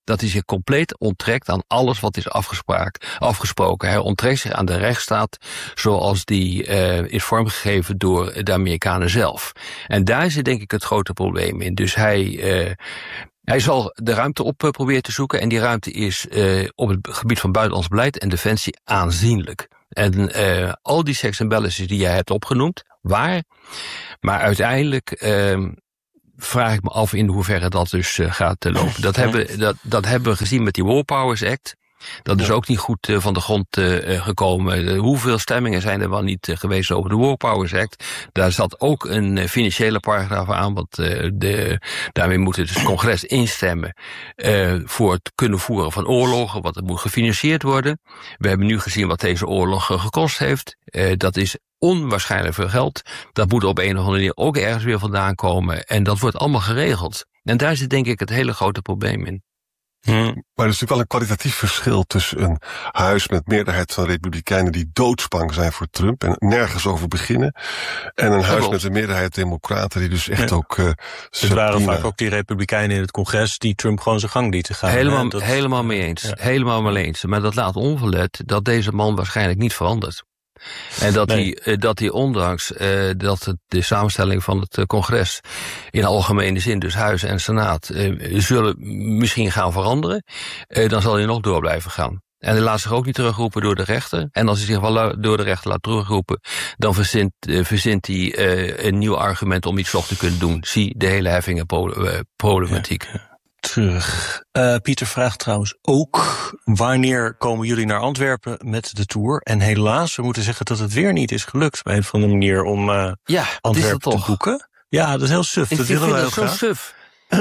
dat hij zich compleet onttrekt aan alles wat is afgesproken. Hij onttrekt zich aan de rechtsstaat zoals die uh, is vormgegeven door de Amerikanen zelf. En daar zit denk ik het grote probleem in. Dus hij, uh, hij zal de ruimte op uh, proberen te zoeken. En die ruimte is uh, op het gebied van buitenlands beleid en defensie aanzienlijk. En uh, al die checks en balances die jij hebt opgenoemd, waar. Maar uiteindelijk uh, vraag ik me af in hoeverre dat dus uh, gaat uh, lopen. Dat hebben, dat, dat hebben we gezien met die War Powers Act. Dat is ook niet goed uh, van de grond uh, gekomen. Uh, hoeveel stemmingen zijn er wel niet uh, geweest over de War Powers Act? Daar zat ook een uh, financiële paragraaf aan, want uh, de, daarmee moet het dus congres instemmen uh, voor het kunnen voeren van oorlogen, wat het moet gefinancierd worden. We hebben nu gezien wat deze oorlog uh, gekost heeft. Uh, dat is onwaarschijnlijk veel geld. Dat moet op een of andere manier ook ergens weer vandaan komen. En dat wordt allemaal geregeld. En daar zit denk ik het hele grote probleem in. Hmm. Maar er is natuurlijk wel een kwalitatief verschil tussen een huis met meerderheid van republikeinen die doodsbang zijn voor Trump en nergens over beginnen, en een huis met een meerderheid democraten die dus echt ja. ook... Uh, het waren vaak ook die republikeinen in het congres die Trump gewoon zijn gang lieten gaan. Helemaal, dat... helemaal mee eens. Ja. Helemaal mee eens. Maar dat laat onverlet dat deze man waarschijnlijk niet verandert. En dat, nee. hij, dat hij ondanks uh, dat het, de samenstelling van het uh, congres in algemene zin, dus Huis en Senaat, uh, zullen misschien gaan veranderen, uh, dan zal hij nog door blijven gaan. En hij laat zich ook niet terugroepen door de rechter. En als hij zich wel door de rechter laat terugroepen, dan verzint, uh, verzint hij uh, een nieuw argument om iets nog te kunnen doen. Zie de hele heffingenproblematiek. Ja, ja. Terug. Uh, Pieter vraagt trouwens ook, wanneer komen jullie naar Antwerpen met de tour? En helaas, we moeten zeggen dat het weer niet is gelukt bij een of andere manier om uh, ja, Antwerpen te boeken. Ja, dat is heel suf. Ik dat willen wij ook zo graag. Suf.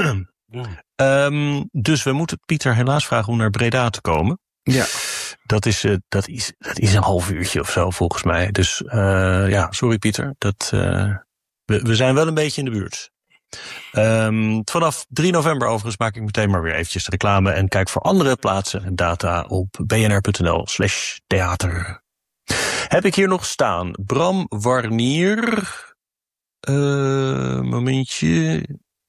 um, dus we moeten Pieter helaas vragen om naar Breda te komen. Ja. Dat is, uh, dat is, dat is een half uurtje of zo volgens mij. Dus uh, ja, sorry Pieter. Dat, uh, we, we zijn wel een beetje in de buurt. Um, vanaf drie november overigens maak ik meteen maar weer eventjes reclame en kijk voor andere plaatsen en data op bnr.nl slash theater. Heb ik hier nog staan Bram Warnier. Uh, momentje.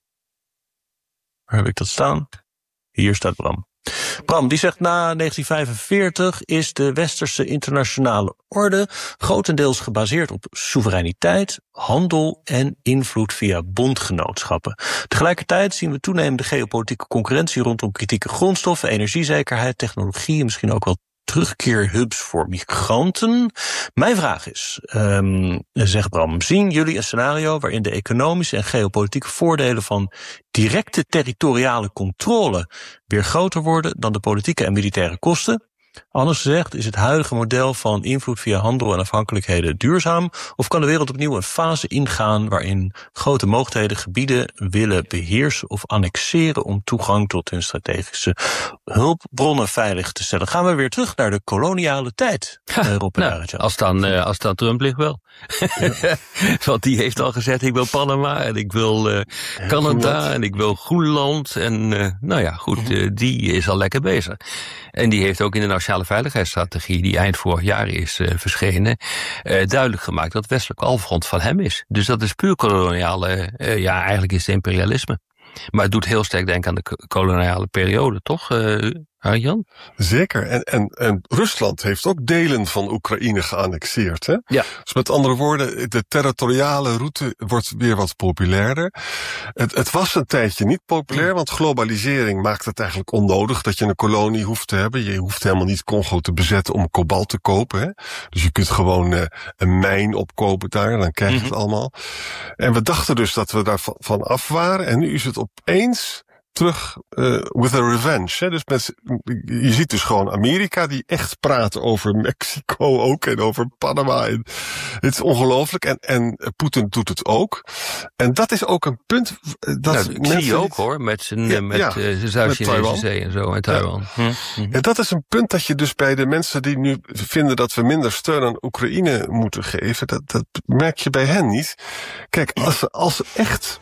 Waar heb ik dat staan? Hier staat Bram. Bram, die zegt na negentien vijfenveertig is de westerse internationale orde grotendeels gebaseerd op soevereiniteit, handel en invloed via bondgenootschappen. Tegelijkertijd zien we toenemende geopolitieke concurrentie rondom kritieke grondstoffen, energiezekerheid, technologie en misschien ook wel terugkeerhubs voor migranten. Mijn vraag is, um, zegt Bram, zien jullie een scenario waarin de economische en geopolitieke voordelen van directe territoriale controle weer groter worden dan de politieke en militaire kosten? Anders gezegd, is het huidige model van invloed via handel en afhankelijkheden duurzaam? Of kan de wereld opnieuw een fase ingaan waarin grote mogendheden gebieden willen beheersen of annexeren om toegang tot hun strategische hulpbronnen veilig te stellen? Gaan we weer terug naar de koloniale tijd, ha, Rob nou, als, dan, uh, als dan Trump ligt wel. Ja. Want die heeft al gezegd, ik wil Panama en ik wil uh, Canada en ik wil Groenland. En uh, nou ja, goed, uh, die is al lekker bezig. En die heeft ook in de nationale veiligheidsstrategie, die eind vorig jaar is uh, verschenen, uh, duidelijk gemaakt dat het westelijk halfrond van hem is. Dus dat is puur koloniale, uh, ja, eigenlijk is het imperialisme. Maar het doet heel sterk denken aan de koloniale periode, toch, uh, Arjan? Zeker. En, en, en Rusland heeft ook delen van Oekraïne geannexeerd. Hè? Ja. Dus met andere woorden, de territoriale route wordt weer wat populairder. Het, het was een tijdje niet populair, want globalisering maakt het eigenlijk onnodig dat je een kolonie hoeft te hebben. Je hoeft helemaal niet Congo te bezetten om kobalt te kopen. Hè? Dus je kunt gewoon uh, een mijn opkopen daar, dan krijg je mm-hmm. het allemaal. En we dachten dus dat we daar van af waren. En nu is het opeens terug uh, with a revenge. Hè? Dus met, je ziet dus gewoon Amerika die echt praat over Mexico ook en over Panama. En het is ongelooflijk. En, en Poetin doet het ook. En dat is ook een punt. Dat nou, ik zie je ook hoor, met zijn ja, met, ja, uh, Zuid-Chinese Zee en zo en Taiwan. Ja. Hm. Hm. En dat is een punt dat je dus bij de mensen die nu vinden dat we minder steun aan Oekraïne moeten geven, dat, dat merk je bij hen niet. Kijk, als ze, als ze echt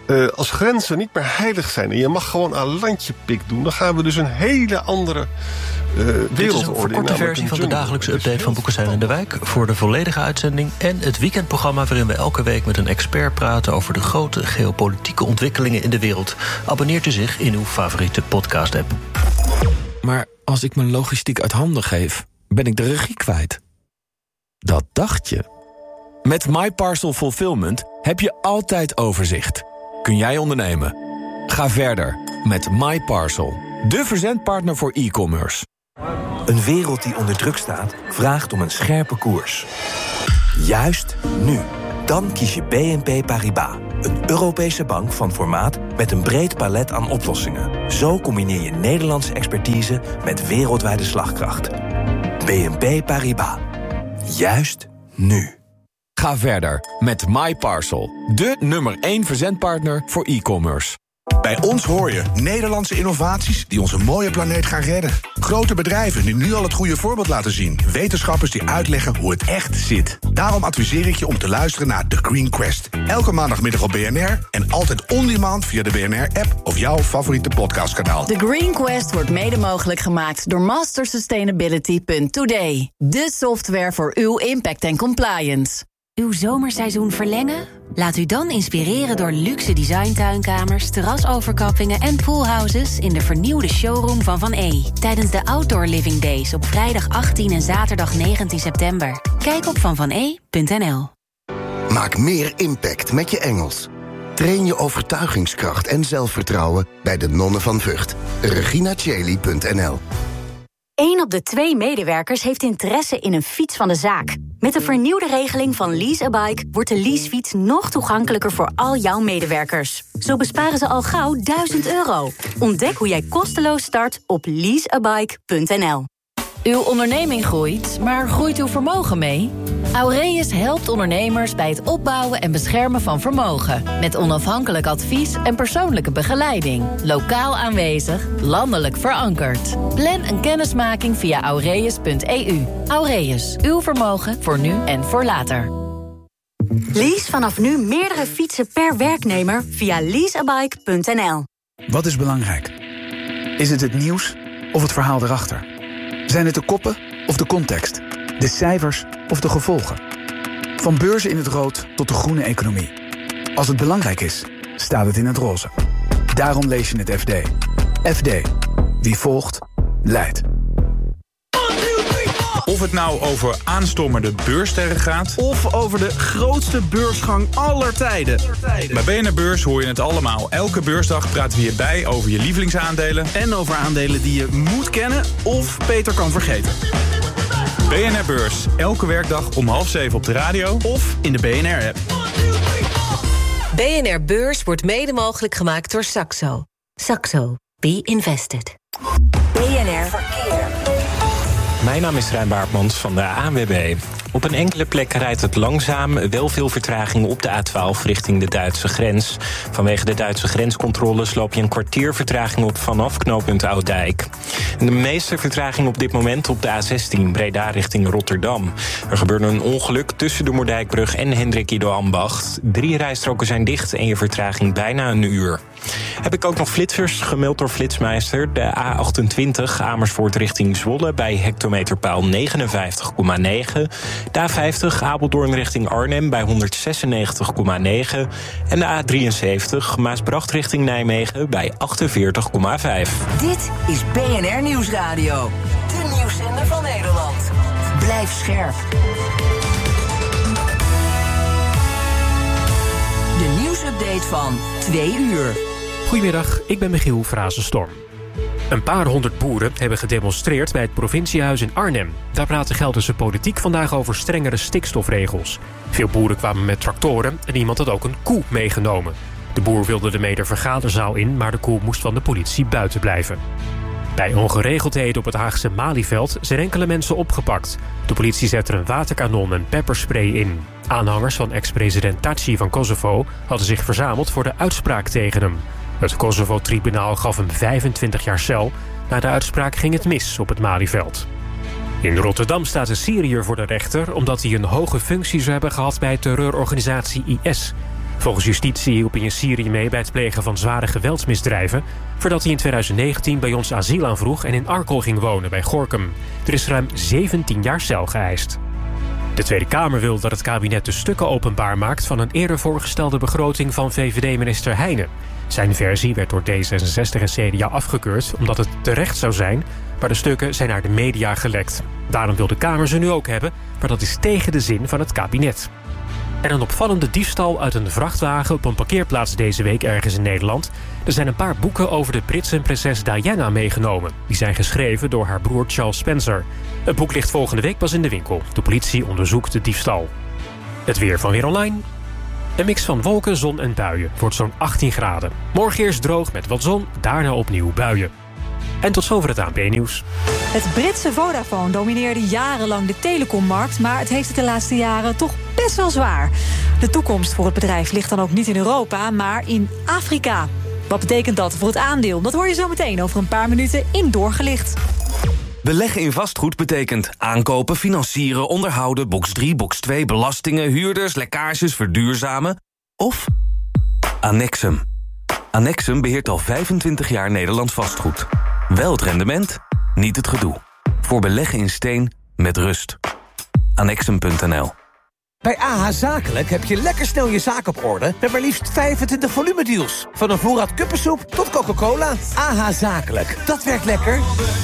Uh, als grenzen niet meer heilig zijn en je mag gewoon aan landje pik doen, dan gaan we dus een hele andere uh, wereldorde. Dit is een verkorte versie van de dagelijkse update van Boekestein en de Wijk. Voor de volledige uitzending en het weekendprogramma waarin we elke week met een expert praten over de grote geopolitieke ontwikkelingen in de wereld. Abonneert u zich in uw favoriete podcast-app. Maar als ik mijn logistiek uit handen geef, ben ik de regie kwijt. Dat dacht je. Met MyParcel Fulfillment heb je altijd overzicht. Kun jij ondernemen? Ga verder met MyParcel, de verzendpartner voor e-commerce. Een wereld die onder druk staat, vraagt om een scherpe koers. Juist nu. Dan kies je B N P Paribas, een Europese bank van formaat met een breed palet aan oplossingen. Zo combineer je Nederlandse expertise met wereldwijde slagkracht. B N P Paribas. Juist nu. Ga verder met MyParcel, de nummer één verzendpartner voor e-commerce. Bij ons hoor je Nederlandse innovaties die onze mooie planeet gaan redden. Grote bedrijven die nu al het goede voorbeeld laten zien. Wetenschappers die uitleggen hoe het echt zit. Daarom adviseer ik je om te luisteren naar The Green Quest. Elke maandagmiddag op B N R en altijd on-demand via de B N R-app of jouw favoriete podcastkanaal. The Green Quest wordt mede mogelijk gemaakt door master sustainability punt today. De software voor uw impact en compliance. Uw zomerseizoen verlengen? Laat u dan inspireren door luxe designtuinkamers, terrasoverkappingen en poolhouses in de vernieuwde showroom van Van E. Tijdens de Outdoor Living Days op vrijdag achttien en zaterdag negentien september. Kijk op van van e punt n l. Maak meer impact met je Engels. Train je overtuigingskracht en zelfvertrouwen bij de Nonnen van Vught. regina cheli punt n l. Eén op de twee medewerkers heeft interesse in een fiets van de zaak. Met de vernieuwde regeling van Lease a Bike wordt de leasefiets nog toegankelijker voor al jouw medewerkers. Zo besparen ze al gauw duizend euro. Ontdek hoe jij kosteloos start op lease a bike punt n l. Uw onderneming groeit, maar groeit uw vermogen mee? Aureus helpt ondernemers bij het opbouwen en beschermen van vermogen. Met onafhankelijk advies en persoonlijke begeleiding. Lokaal aanwezig, landelijk verankerd. Plan een kennismaking via aureus punt e u. Aureus, uw vermogen voor nu en voor later. Lease vanaf nu meerdere fietsen per werknemer via lease a bike punt n l. Wat is belangrijk? Is het het nieuws of het verhaal erachter? Zijn het de koppen of de context? De cijfers of de gevolgen? Van beurzen in het rood tot de groene economie. Als het belangrijk is, staat het in het roze. Daarom lees je het F D. F D. Wie volgt, leidt. Of het nou over aanstormende beurssterren gaat, of over de grootste beursgang aller tijden. Bij B N R Beurs hoor je het allemaal. Elke beursdag praten we hierbij over je lievelingsaandelen. En over aandelen die je moet kennen of beter kan vergeten. B N R Beurs, elke werkdag om half zeven op de radio of in de B N R-app. B N R Beurs wordt mede mogelijk gemaakt door Saxo. Saxo. Be invested. B N R Verkeer. Mijn naam is Rijn Baartmans van de A N W B. Op een enkele plek rijdt het langzaam. Wel veel vertraging op de A twaalf richting de Duitse grens. Vanwege de Duitse grenscontroles loop je een kwartier vertraging op vanaf knooppunt Ouddijk. De meeste vertraging op dit moment op de A zestien Breda richting Rotterdam. Er gebeurde een ongeluk tussen de Moerdijkbrug en Hendrik Ido Ambacht. Drie rijstroken zijn dicht en je vertraging bijna een uur. Heb ik ook nog flitsers gemeld door Flitsmeister. De A achtentwintig Amersfoort richting Zwolle bij hectometerpaal negenenvijftig komma negen. De A vijftig Apeldoorn richting Arnhem bij honderdzesennegentig komma negen. En de A drieënzeventig Maasbracht richting Nijmegen bij achtenveertig komma vijf. Dit is B N R Nieuwsradio. De nieuwszender van Nederland. Blijf scherp. De nieuwsupdate van twee uur. Goedemiddag, ik ben Michiel Frazenstorm. Een paar honderd boeren hebben gedemonstreerd bij het provinciehuis in Arnhem. Daar praat de Gelderse politiek vandaag over strengere stikstofregels. Veel boeren kwamen met tractoren en iemand had ook een koe meegenomen. De boer wilde ermee de vergaderzaal in, maar de koe moest van de politie buiten blijven. Bij ongeregeldheden op het Haagse Malieveld zijn enkele mensen opgepakt. De politie zette een waterkanon en pepperspray in. Aanhangers van ex-president Thaci van Kosovo hadden zich verzameld voor de uitspraak tegen hem. Het Kosovo-tribunaal gaf hem vijfentwintig jaar cel. Na de uitspraak ging het mis op het Malieveld. In Rotterdam staat een Syriër voor de rechter omdat hij een hoge functie zou hebben gehad bij terreurorganisatie I S. Volgens justitie hielp hij in Syrië mee bij het plegen van zware geweldsmisdrijven, voordat hij in tweeduizend negentien bij ons asiel aanvroeg en in Arkel ging wonen bij Gorinchem. Er is ruim zeventien jaar cel geëist. De Tweede Kamer wil dat het kabinet de stukken openbaar maakt van een eerder voorgestelde begroting van V V D-minister Heijnen. Zijn versie werd door D zesenzestig en C D A afgekeurd omdat het terecht zou zijn, maar de stukken zijn naar de media gelekt. Daarom wil de Kamer ze nu ook hebben, maar dat is tegen de zin van het kabinet. En een opvallende diefstal uit een vrachtwagen op een parkeerplaats deze week ergens in Nederland. Er zijn een paar boeken over de Britse prinses Diana meegenomen. Die zijn geschreven door haar broer Charles Spencer. Het boek ligt volgende week pas in de winkel. De politie onderzoekt de diefstal. Het weer van Weer Online. Een mix van wolken, zon en buien. Het wordt zo'n achttien graden. Morgen eerst droog met wat zon, daarna opnieuw buien. En tot zover het A N P-nieuws. Het Britse Vodafone domineerde jarenlang de telecommarkt, maar het heeft het de laatste jaren toch best wel zwaar. De toekomst voor het bedrijf ligt dan ook niet in Europa, maar in Afrika. Wat betekent dat voor het aandeel? Dat hoor je zo meteen over een paar minuten in Doorgelicht. Beleggen in vastgoed betekent aankopen, financieren, onderhouden, box drie, box twee, belastingen, huurders, lekkages, verduurzamen of Annexum. Annexum beheert al vijfentwintig jaar Nederlands vastgoed. Wel het rendement, niet het gedoe. Voor beleggen in steen met rust. Annexum punt n l. Bij A H Zakelijk heb je lekker snel je zaak op orde met maar liefst vijfentwintig volumedeals. Van een voorraad kuppensoep tot Coca-Cola. A H Zakelijk, dat werkt lekker.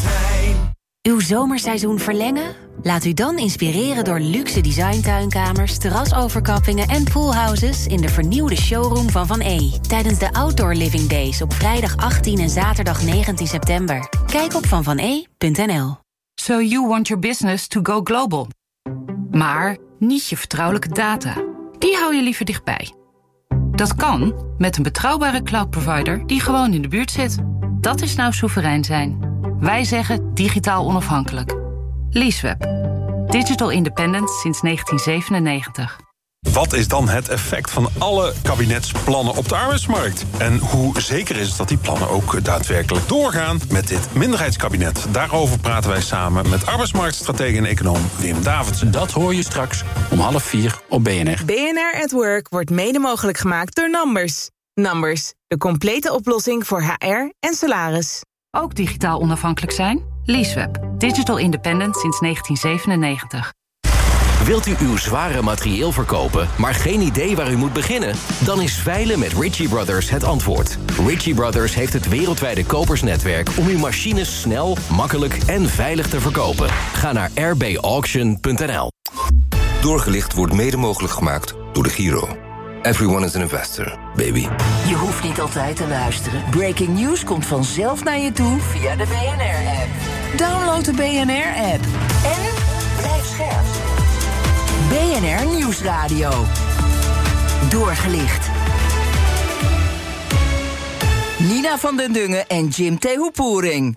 Uw zomerseizoen verlengen? Laat u dan inspireren door luxe designtuinkamers, terrasoverkappingen en poolhouses in de vernieuwde showroom van Van E. Tijdens de Outdoor Living Days op vrijdag achttien en zaterdag negentien september. Kijk op van van e punt n l. So you want your business to go global. Maar niet je vertrouwelijke data. Die hou je liever dichtbij. Dat kan met een betrouwbare cloud provider die gewoon in de buurt zit. Dat is nou soeverein zijn. Wij zeggen digitaal onafhankelijk. Leaseweb. Digital independent sinds negentien zevenennegentig. Wat is dan het effect van alle kabinetsplannen op de arbeidsmarkt? En hoe zeker is het dat die plannen ook daadwerkelijk doorgaan met dit minderheidskabinet? Daarover praten wij samen met arbeidsmarktstratege en econoom Wim Davidsen. Dat hoor je straks om half vier op B N R. B N R at Work wordt mede mogelijk gemaakt door Numbers. Numbers, de complete oplossing voor H R en salaris. Ook digitaal onafhankelijk zijn? Leaseweb. Digital independent sinds negentien zevenennegentig. Wilt u uw zware materieel verkopen, maar geen idee waar u moet beginnen? Dan is veilen met Ritchie Brothers het antwoord. Ritchie Brothers heeft het wereldwijde kopersnetwerk om uw machines snel, makkelijk en veilig te verkopen. Ga naar r b auction punt n l. Doorgelicht wordt mede mogelijk gemaakt door de Giro. Everyone is an investor, baby. Je hoeft niet altijd te luisteren. Breaking news komt vanzelf naar je toe via de B N R-app. Download de B N R-app. En blijf scherp. B N R Nieuwsradio. Doorgelicht. Nina van den Dungen en Jim Tehoepoering.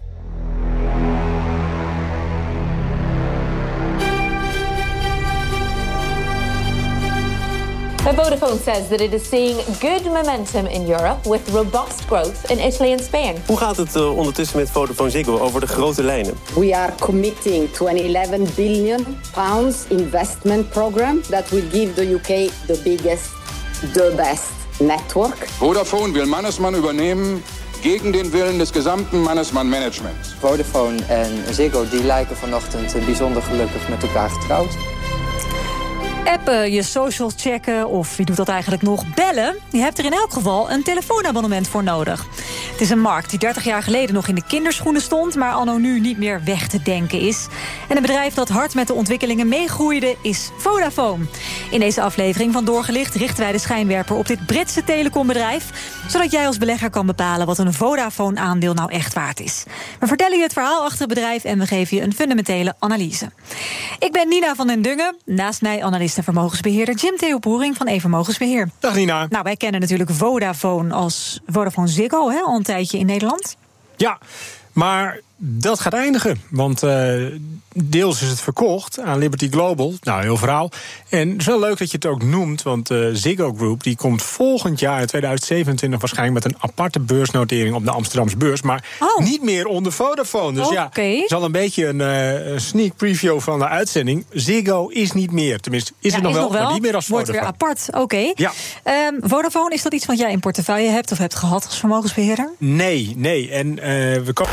Vodafone says that it is seeing good momentum in Europe with robust growth in Italy and Spain. Hoe gaat het uh, ondertussen met Vodafone Ziggo over de grote lijnen? We are committing to an eleven billion pounds investment program that will give the U K the biggest, the best network. Vodafone will Mannesmann übernehmen gegen den Willen des gesamten Mannesmann-Managements. Vodafone en Ziggo die lijken vanochtend bijzonder gelukkig met elkaar getrouwd. Appen, je socials checken of wie doet dat eigenlijk nog? Bellen. Je hebt er in elk geval een telefoonabonnement voor nodig. Het is een markt die dertig jaar geleden nog in de kinderschoenen stond, maar anno nu niet meer weg te denken is. En een bedrijf dat hard met de ontwikkelingen meegroeide is Vodafone. In deze aflevering van Doorgelicht richten wij de schijnwerper op dit Britse telecombedrijf, zodat jij als belegger kan bepalen wat een Vodafone-aandeel nou echt waard is. We vertellen je het verhaal achter het bedrijf en we geven je een fundamentele analyse. Ik ben Nina van den Dungen, naast mij analist en vermogensbeheerder Jim Tehoepoering van E-vermogensbeheer. Dag Nina. Nou, wij kennen natuurlijk Vodafone als Vodafone Ziggo, hè, al een tijdje in Nederland. Ja, maar dat gaat eindigen. Want uh, deels is het verkocht aan Liberty Global. Nou, heel verhaal. En het is wel leuk dat je het ook noemt. Want uh, Ziggo Group die komt volgend jaar in tweeduizend zevenentwintig... waarschijnlijk met een aparte beursnotering op de Amsterdamse beurs. Maar oh. niet meer onder Vodafone. Dus okay. ja, het is al een beetje een uh, sneak preview van de uitzending. Ziggo is niet meer. Tenminste, is ja, het nog, is wel, nog wel, maar niet meer als Wordt Vodafone. Wordt weer apart, oké. Okay. Ja. Um, Vodafone, is dat iets wat jij in portefeuille hebt of hebt gehad als vermogensbeheerder? Nee, nee. En uh, we komen...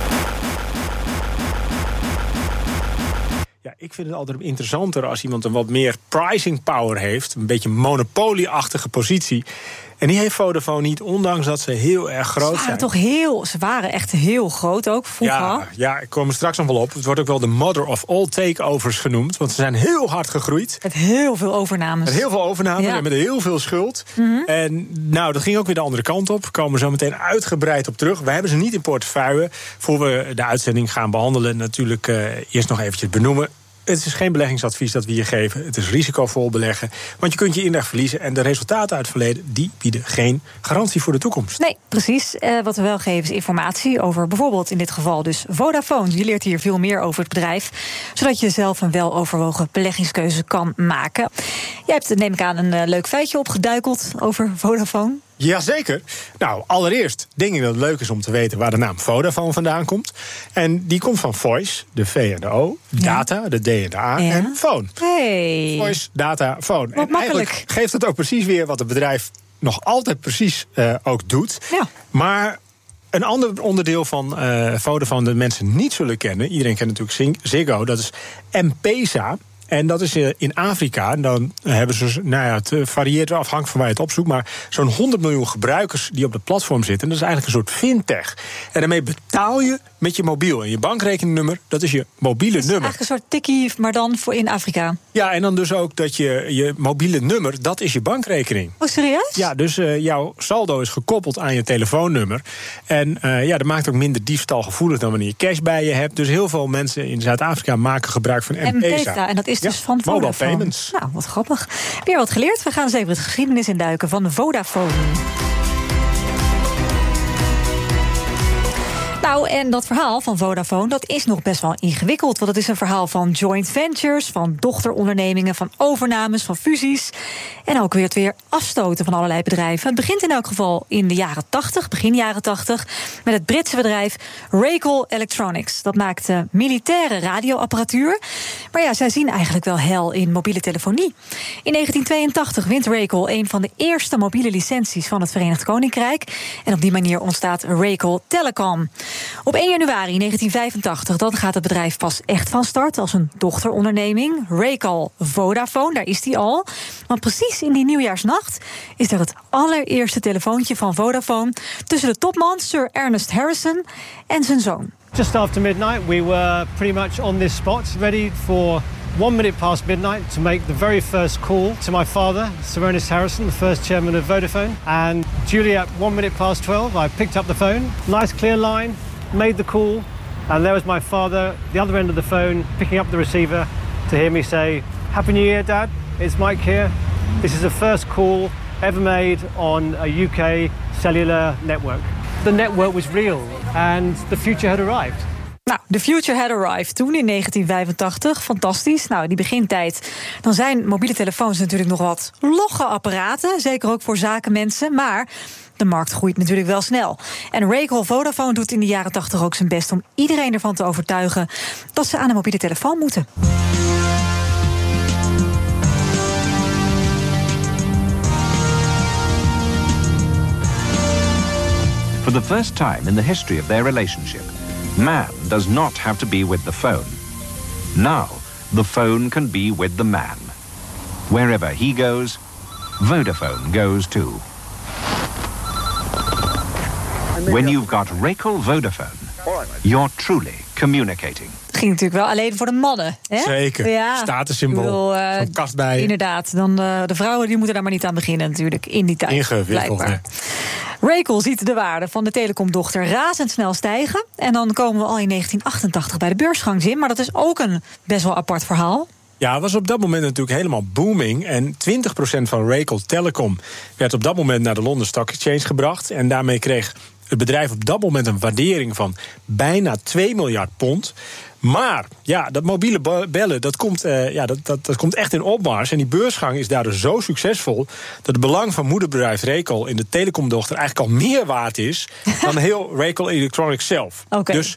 Ja, ik vind het altijd interessanter als iemand een wat meer pricing power heeft. Een beetje monopolieachtige positie. En die heeft Vodafone niet, ondanks dat ze heel erg groot ze waren zijn. Toch heel, ze waren echt heel groot ook, vroeger. Ja, ja, ik kom er straks nog wel op. Het wordt ook wel de mother of all takeovers genoemd. Want ze zijn heel hard gegroeid. Met heel veel overnames. Met heel veel overnames ja. en met heel veel schuld. Mm-hmm. En nou, dat ging ook weer de andere kant op. Daar komen we zo meteen uitgebreid op terug. Wij hebben ze niet in portefeuille. Voor we de uitzending gaan behandelen, natuurlijk uh, eerst nog eventjes benoemen. Het is geen beleggingsadvies dat we hier geven. Het is risicovol beleggen. Want je kunt je inleg verliezen. En de resultaten uit het verleden die bieden geen garantie voor de toekomst. Nee, precies. Uh, wat we wel geven is informatie over bijvoorbeeld in dit geval dus Vodafone. Je leert hier veel meer over het bedrijf. Zodat je zelf een weloverwogen beleggingskeuze kan maken. Jij hebt, neem ik aan, een uh, leuk feitje opgeduikeld over Vodafone. Jazeker. Nou, allereerst denk ik dat het leuk is om te weten waar de naam Vodafone vandaan komt. En die komt van voice, de V en de O, data, ja. de D en de A, ja. en phone. Hey. Voice, data, phone. Wat en makkelijk. Eigenlijk geeft het ook precies weer wat het bedrijf nog altijd precies uh, ook doet. Ja. Maar een ander onderdeel van uh, Vodafone dat mensen niet zullen kennen, iedereen kent natuurlijk Ziggo, dat is M-Pesa. En dat is in Afrika. En dan hebben ze, nou ja, het varieert afhankelijk van waar je het opzoekt, maar zo'n honderd miljoen gebruikers die op de platform zitten. Dat is eigenlijk een soort fintech. En daarmee betaal je met je mobiel. En je bankrekeningnummer, dat is je mobiele dat is nummer. Eigenlijk een soort tikkie, maar dan voor in Afrika. Ja, en dan dus ook dat je je mobiele nummer, dat is je bankrekening. Oh, serieus? Ja, dus uh, jouw saldo is gekoppeld aan je telefoonnummer. En uh, ja, dat maakt ook minder diefstalgevoelig dan wanneer je cash bij je hebt. Dus heel veel mensen in Zuid-Afrika maken gebruik van M-Pesa. En dat is dus ja, van Vodafone. Mobile payments. Nou, wat grappig. Weer wat geleerd. We gaan eens even het geschiedenis induiken van Vodafone. Nou, en dat verhaal van Vodafone, dat is nog best wel ingewikkeld. Want het is een verhaal van joint ventures, van dochterondernemingen, van overnames, van fusies. En ook weer het weer afstoten van allerlei bedrijven. Het begint in elk geval in de jaren tachtig, begin jaren tachtig, met het Britse bedrijf Racal Electronics. Dat maakt uh, militaire radioapparatuur. Maar ja, zij zien eigenlijk wel hel in mobiele telefonie. In negentien tweeëntachtig wint Racal een van de eerste mobiele licenties van het Verenigd Koninkrijk. En op die manier ontstaat Racal Telecom. Op één januari negentien vijfentachtig dan gaat het bedrijf pas echt van start als een dochteronderneming. Racal Vodafone, daar is die al. Want precies in die nieuwjaarsnacht is er het allereerste telefoontje van Vodafone tussen de topman Sir Ernest Harrison en zijn zoon. Just after midnight, we were pretty much on this spot, ready for one minute past midnight to make the very first call to my father, Sir Ernest Harrison, the first chairman of Vodafone. And duly at one minute past twelve, I picked up the phone, nice clear line, made the call, and there was my father, the other end of the phone, picking up the receiver to hear me say, "Happy New Year, Dad. It's Mike here. This is the first call ever made on a U K cellular network." The network was real and the future had arrived. Nou, the future had arrived toen in negentien vijfentachtig. Fantastisch. Nou, die begintijd, dan zijn mobiele telefoons natuurlijk nog wat logge apparaten. Zeker ook voor zakenmensen, maar de markt groeit natuurlijk wel snel. En Racal Vodafone doet in de jaren tachtig ook zijn best om iedereen ervan te overtuigen dat ze aan een mobiele telefoon moeten. For the first time in the history of their relationship, man does not have to be with the phone. Now, the phone can be with the man. Wherever he goes, Vodafone goes too. When you've got Racal Vodafone, you're truly communicating. Het ging natuurlijk wel alleen voor de mannen. Hè? Zeker, ja. Statussymbool, uh, zo'n kast bij. Inderdaad, dan uh, de vrouwen die moeten daar maar niet aan beginnen natuurlijk in die tijd. Ingewikkeld, hè. Racal ziet de waarde van de telecomdochter razendsnel stijgen. En dan komen we al in negentien achtentachtig bij de beursgang, Jim. Maar dat is ook een best wel apart verhaal. Ja, het was op dat moment natuurlijk helemaal booming. En twintig procent van Racal Telecom werd op dat moment naar de London Stock Exchange gebracht. En daarmee kreeg het bedrijf op dat moment een waardering van bijna twee miljard pond. Maar ja, dat mobiele bellen, dat komt, uh, ja, dat, dat, dat komt echt in opmars. En die beursgang is daardoor zo succesvol dat het belang van moederbedrijf Racal in de telecomdochter eigenlijk al meer waard is dan heel Racal Electronics zelf. Okay. Dus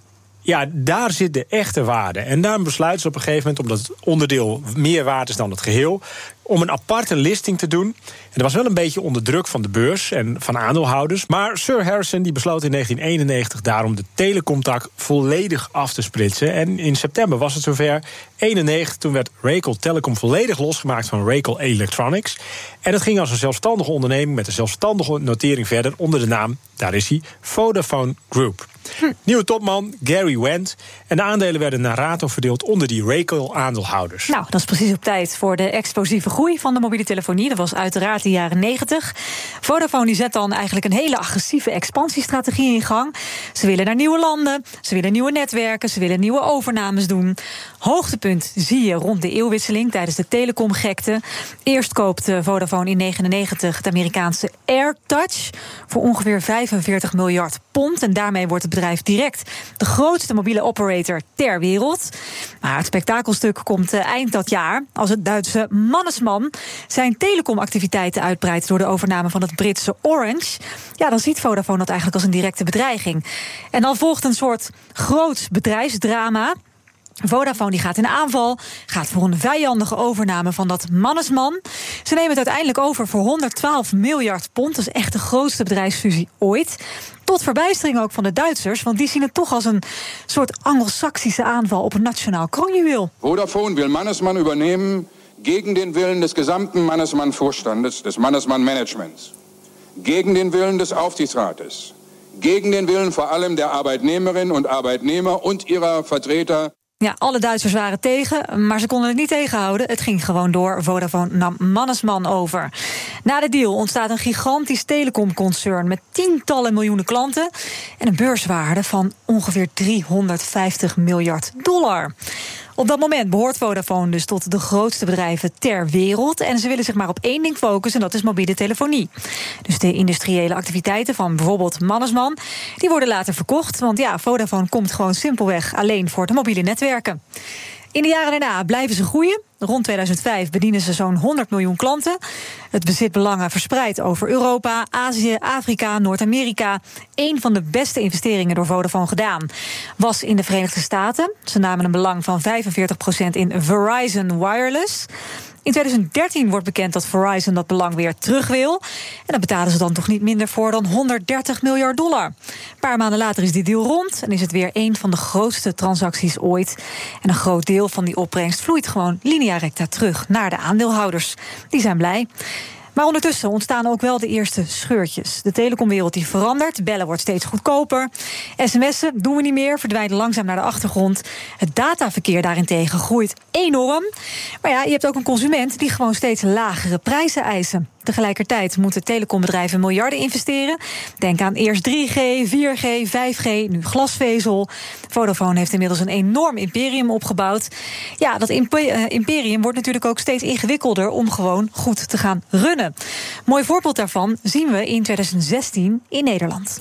ja, daar zit de echte waarde. En daarom besluiten ze op een gegeven moment, omdat het onderdeel meer waard is dan het geheel, om een aparte listing te doen. En dat was wel een beetje onder druk van de beurs en van aandeelhouders. Maar Sir Harrison die besloot in negentien eenennegentig daarom de telecomtak volledig af te splitsen. En in september was het zover. eenennegentig, toen werd Racal Telecom volledig losgemaakt van Racal Electronics. En dat ging als een zelfstandige onderneming met een zelfstandige notering verder onder de naam, daar is hij, Vodafone Group. Hm. Nieuwe topman, Gary Wendt. En de aandelen werden naar rato verdeeld onder die Racal-aandeelhouders. Nou, dat is precies op tijd voor de explosieve groei van de mobiele telefonie. Dat was uiteraard de jaren negentig. Vodafone die zet dan eigenlijk een hele agressieve expansiestrategie in gang. Ze willen naar nieuwe landen, ze willen nieuwe netwerken, ze willen nieuwe overnames doen. Hoogtepunt zie je rond de eeuwwisseling tijdens de telecomgekte. Eerst koopt Vodafone in negenennegentig het Amerikaanse AirTouch voor ongeveer vijfenveertig miljard pond. En daarmee wordt het bedrijf direct de grootste mobiele operator ter wereld. Maar het spektakelstuk komt eind dat jaar als het Duitse Mannesmann zijn telecomactiviteiten uitbreidt door de overname van het Britse Orange. Ja, dan ziet Vodafone dat eigenlijk als een directe bedreiging. En dan volgt een soort groot bedrijfsdrama. Vodafone die gaat in aanval, gaat voor een vijandige overname van dat Mannesmann. Ze nemen het uiteindelijk over voor honderdtwaalf miljard pond. Dat is echt de grootste bedrijfsfusie ooit. Tot verbijstering ook van de Duitsers, want die zien het toch als een soort Anglo-Saxische aanval op een nationaal kroonjuweel. Vodafone wil Mannesmann übernehmen gegen den Willen des gesamten Mannesmann-Vorstandes, des Mannesmann-Managements, gegen den Willen des Aufsichtsrates, gegen den Willen vor allem der Arbeitnehmerinnen und Arbeitnehmer und ihrer Vertreter. Ja, alle Duitsers waren tegen, maar ze konden het niet tegenhouden. Het ging gewoon door. Vodafone nam Mannesmann over. Na de deal ontstaat een gigantisch telecomconcern met tientallen miljoenen klanten en een beurswaarde van ongeveer driehonderdvijftig miljard dollar. Op dat moment behoort Vodafone dus tot de grootste bedrijven ter wereld. En ze willen zich maar op één ding focussen, en dat is mobiele telefonie. Dus de industriële activiteiten van bijvoorbeeld Mannesmann, die worden later verkocht. Want ja, Vodafone komt gewoon simpelweg alleen voor de mobiele netwerken. In de jaren daarna blijven ze groeien. Rond tweeduizend vijf bedienen ze zo'n honderd miljoen klanten. Het bezit belangen verspreid over Europa, Azië, Afrika, Noord-Amerika. Een van de beste investeringen door Vodafone gedaan was in de Verenigde Staten. Ze namen een belang van vijfenveertig procent in Verizon Wireless. In tweeduizend dertien wordt bekend dat Verizon dat belang weer terug wil. En daar betalen ze dan toch niet minder voor dan honderddertig miljard dollar. Een paar maanden later is die deal rond en is het weer een van de grootste transacties ooit. En een groot deel van die opbrengst vloeit gewoon linea recta terug naar de aandeelhouders. Die zijn blij. Maar ondertussen ontstaan ook wel de eerste scheurtjes. De telecomwereld die verandert, bellen wordt steeds goedkoper. sms'en doen we niet meer, verdwijnen langzaam naar de achtergrond. Het dataverkeer daarentegen groeit enorm. Maar ja, je hebt ook een consument die gewoon steeds lagere prijzen eisen. Tegelijkertijd moeten telecombedrijven miljarden investeren. Denk aan eerst drie G, vier G, vijf G, nu glasvezel. Vodafone heeft inmiddels een enorm imperium opgebouwd. Ja, dat imperium wordt natuurlijk ook steeds ingewikkelder om gewoon goed te gaan runnen. Mooi voorbeeld daarvan zien we in tweeduizend zestien in Nederland.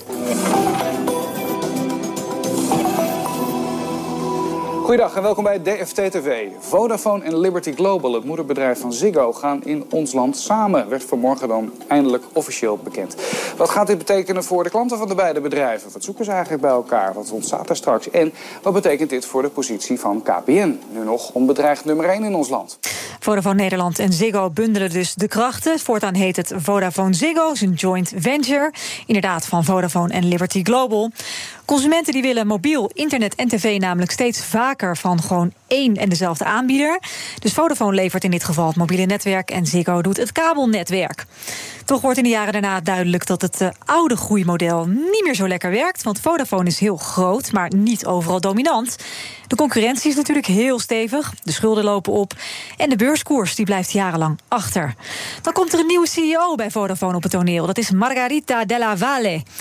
Goedendag en welkom bij D F T T V. Vodafone en Liberty Global, het moederbedrijf van Ziggo, gaan in ons land samen. Werd vanmorgen dan eindelijk officieel bekend. Wat gaat dit betekenen voor de klanten van de beide bedrijven? Wat zoeken ze eigenlijk bij elkaar? Wat ontstaat er straks? En wat betekent dit voor de positie van K P N? Nu nog onbedreigd nummer één in ons land. Vodafone Nederland en Ziggo bundelen dus de krachten. Voortaan heet het Vodafone Ziggo, is een joint venture. Inderdaad van Vodafone en Liberty Global. Consumenten die willen mobiel, internet en tv namelijk steeds vaker van gewoon één en dezelfde aanbieder. Dus Vodafone levert in dit geval het mobiele netwerk en Ziggo doet het kabelnetwerk. Toch wordt in de jaren daarna duidelijk dat het uh, oude groeimodel niet meer zo lekker werkt. Want Vodafone is heel groot, maar niet overal dominant. De concurrentie is natuurlijk heel stevig. De schulden lopen op. En de beurskoers die blijft jarenlang achter. Dan komt er een nieuwe C E O bij Vodafone op het toneel. Dat is Margarita Della Valle.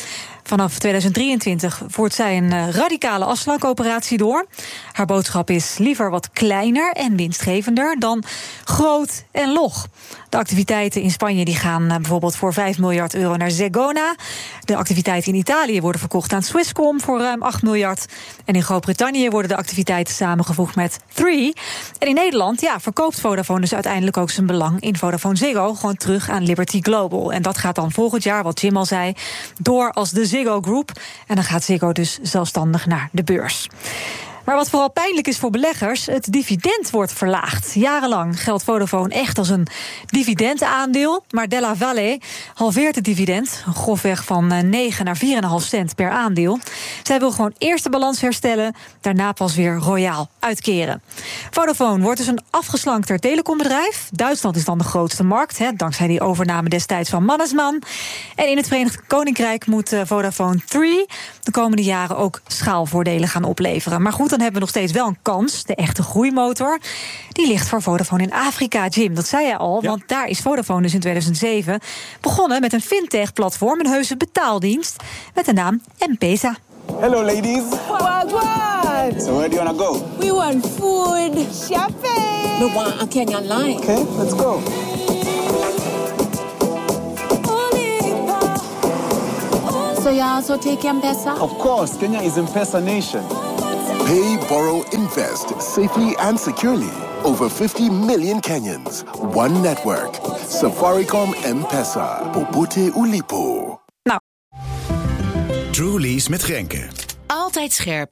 Vanaf tweeduizend drieëntwintig voert zij een uh, radicale afslankoperatie door. Haar boodschap is liever wat kleiner en winstgevender dan groot en log. De activiteiten in Spanje die gaan uh, bijvoorbeeld voor vijf miljard euro naar Zegona. De activiteiten in Italië worden verkocht aan Swisscom voor ruim acht miljard. En in Groot-Brittannië worden de activiteiten samengevoegd met Three. En in Nederland ja, verkoopt Vodafone dus uiteindelijk ook zijn belang in Vodafone Ziggo gewoon terug aan Liberty Global. En dat gaat dan volgend jaar, wat Jim al zei, door als de Ziggo Group. En dan gaat Ziggo dus zelfstandig naar de beurs. Maar wat vooral pijnlijk is voor beleggers, het dividend wordt verlaagd. Jarenlang geldt Vodafone echt als een dividendaandeel. Maar Della Valle halveert het dividend, grofweg van negen naar vier komma vijf cent per aandeel. Zij wil gewoon eerst de balans herstellen, daarna pas weer royaal uitkeren. Vodafone wordt dus een afgeslankter telecombedrijf. Duitsland is dan de grootste markt, hè, dankzij die overname destijds van Mannesmann. En in het Verenigd Koninkrijk moet Vodafone Three de komende jaren ook schaalvoordelen gaan opleveren. Maar goed, dan hebben we nog steeds wel een kans. De echte groeimotor, die ligt voor Vodafone in Afrika, Jim. Dat zei je al, ja. Want daar is Vodafone dus in tweeduizend zeven begonnen met een fintech-platform, een heuse betaaldienst met de naam M-Pesa. Hello, ladies. What, what? So where do you want to go? We want food, shopping. We want a Kenyan line. Okay, let's go. So you also take M-Pesa? Of course, Kenya is M-Pesa nation. Pay, borrow, invest safely and securely. Over fifty million Kenyans. One network. Safaricom M-Pesa. Popote Ulipo. Nou. Truly's met Grenke. Altijd scherp.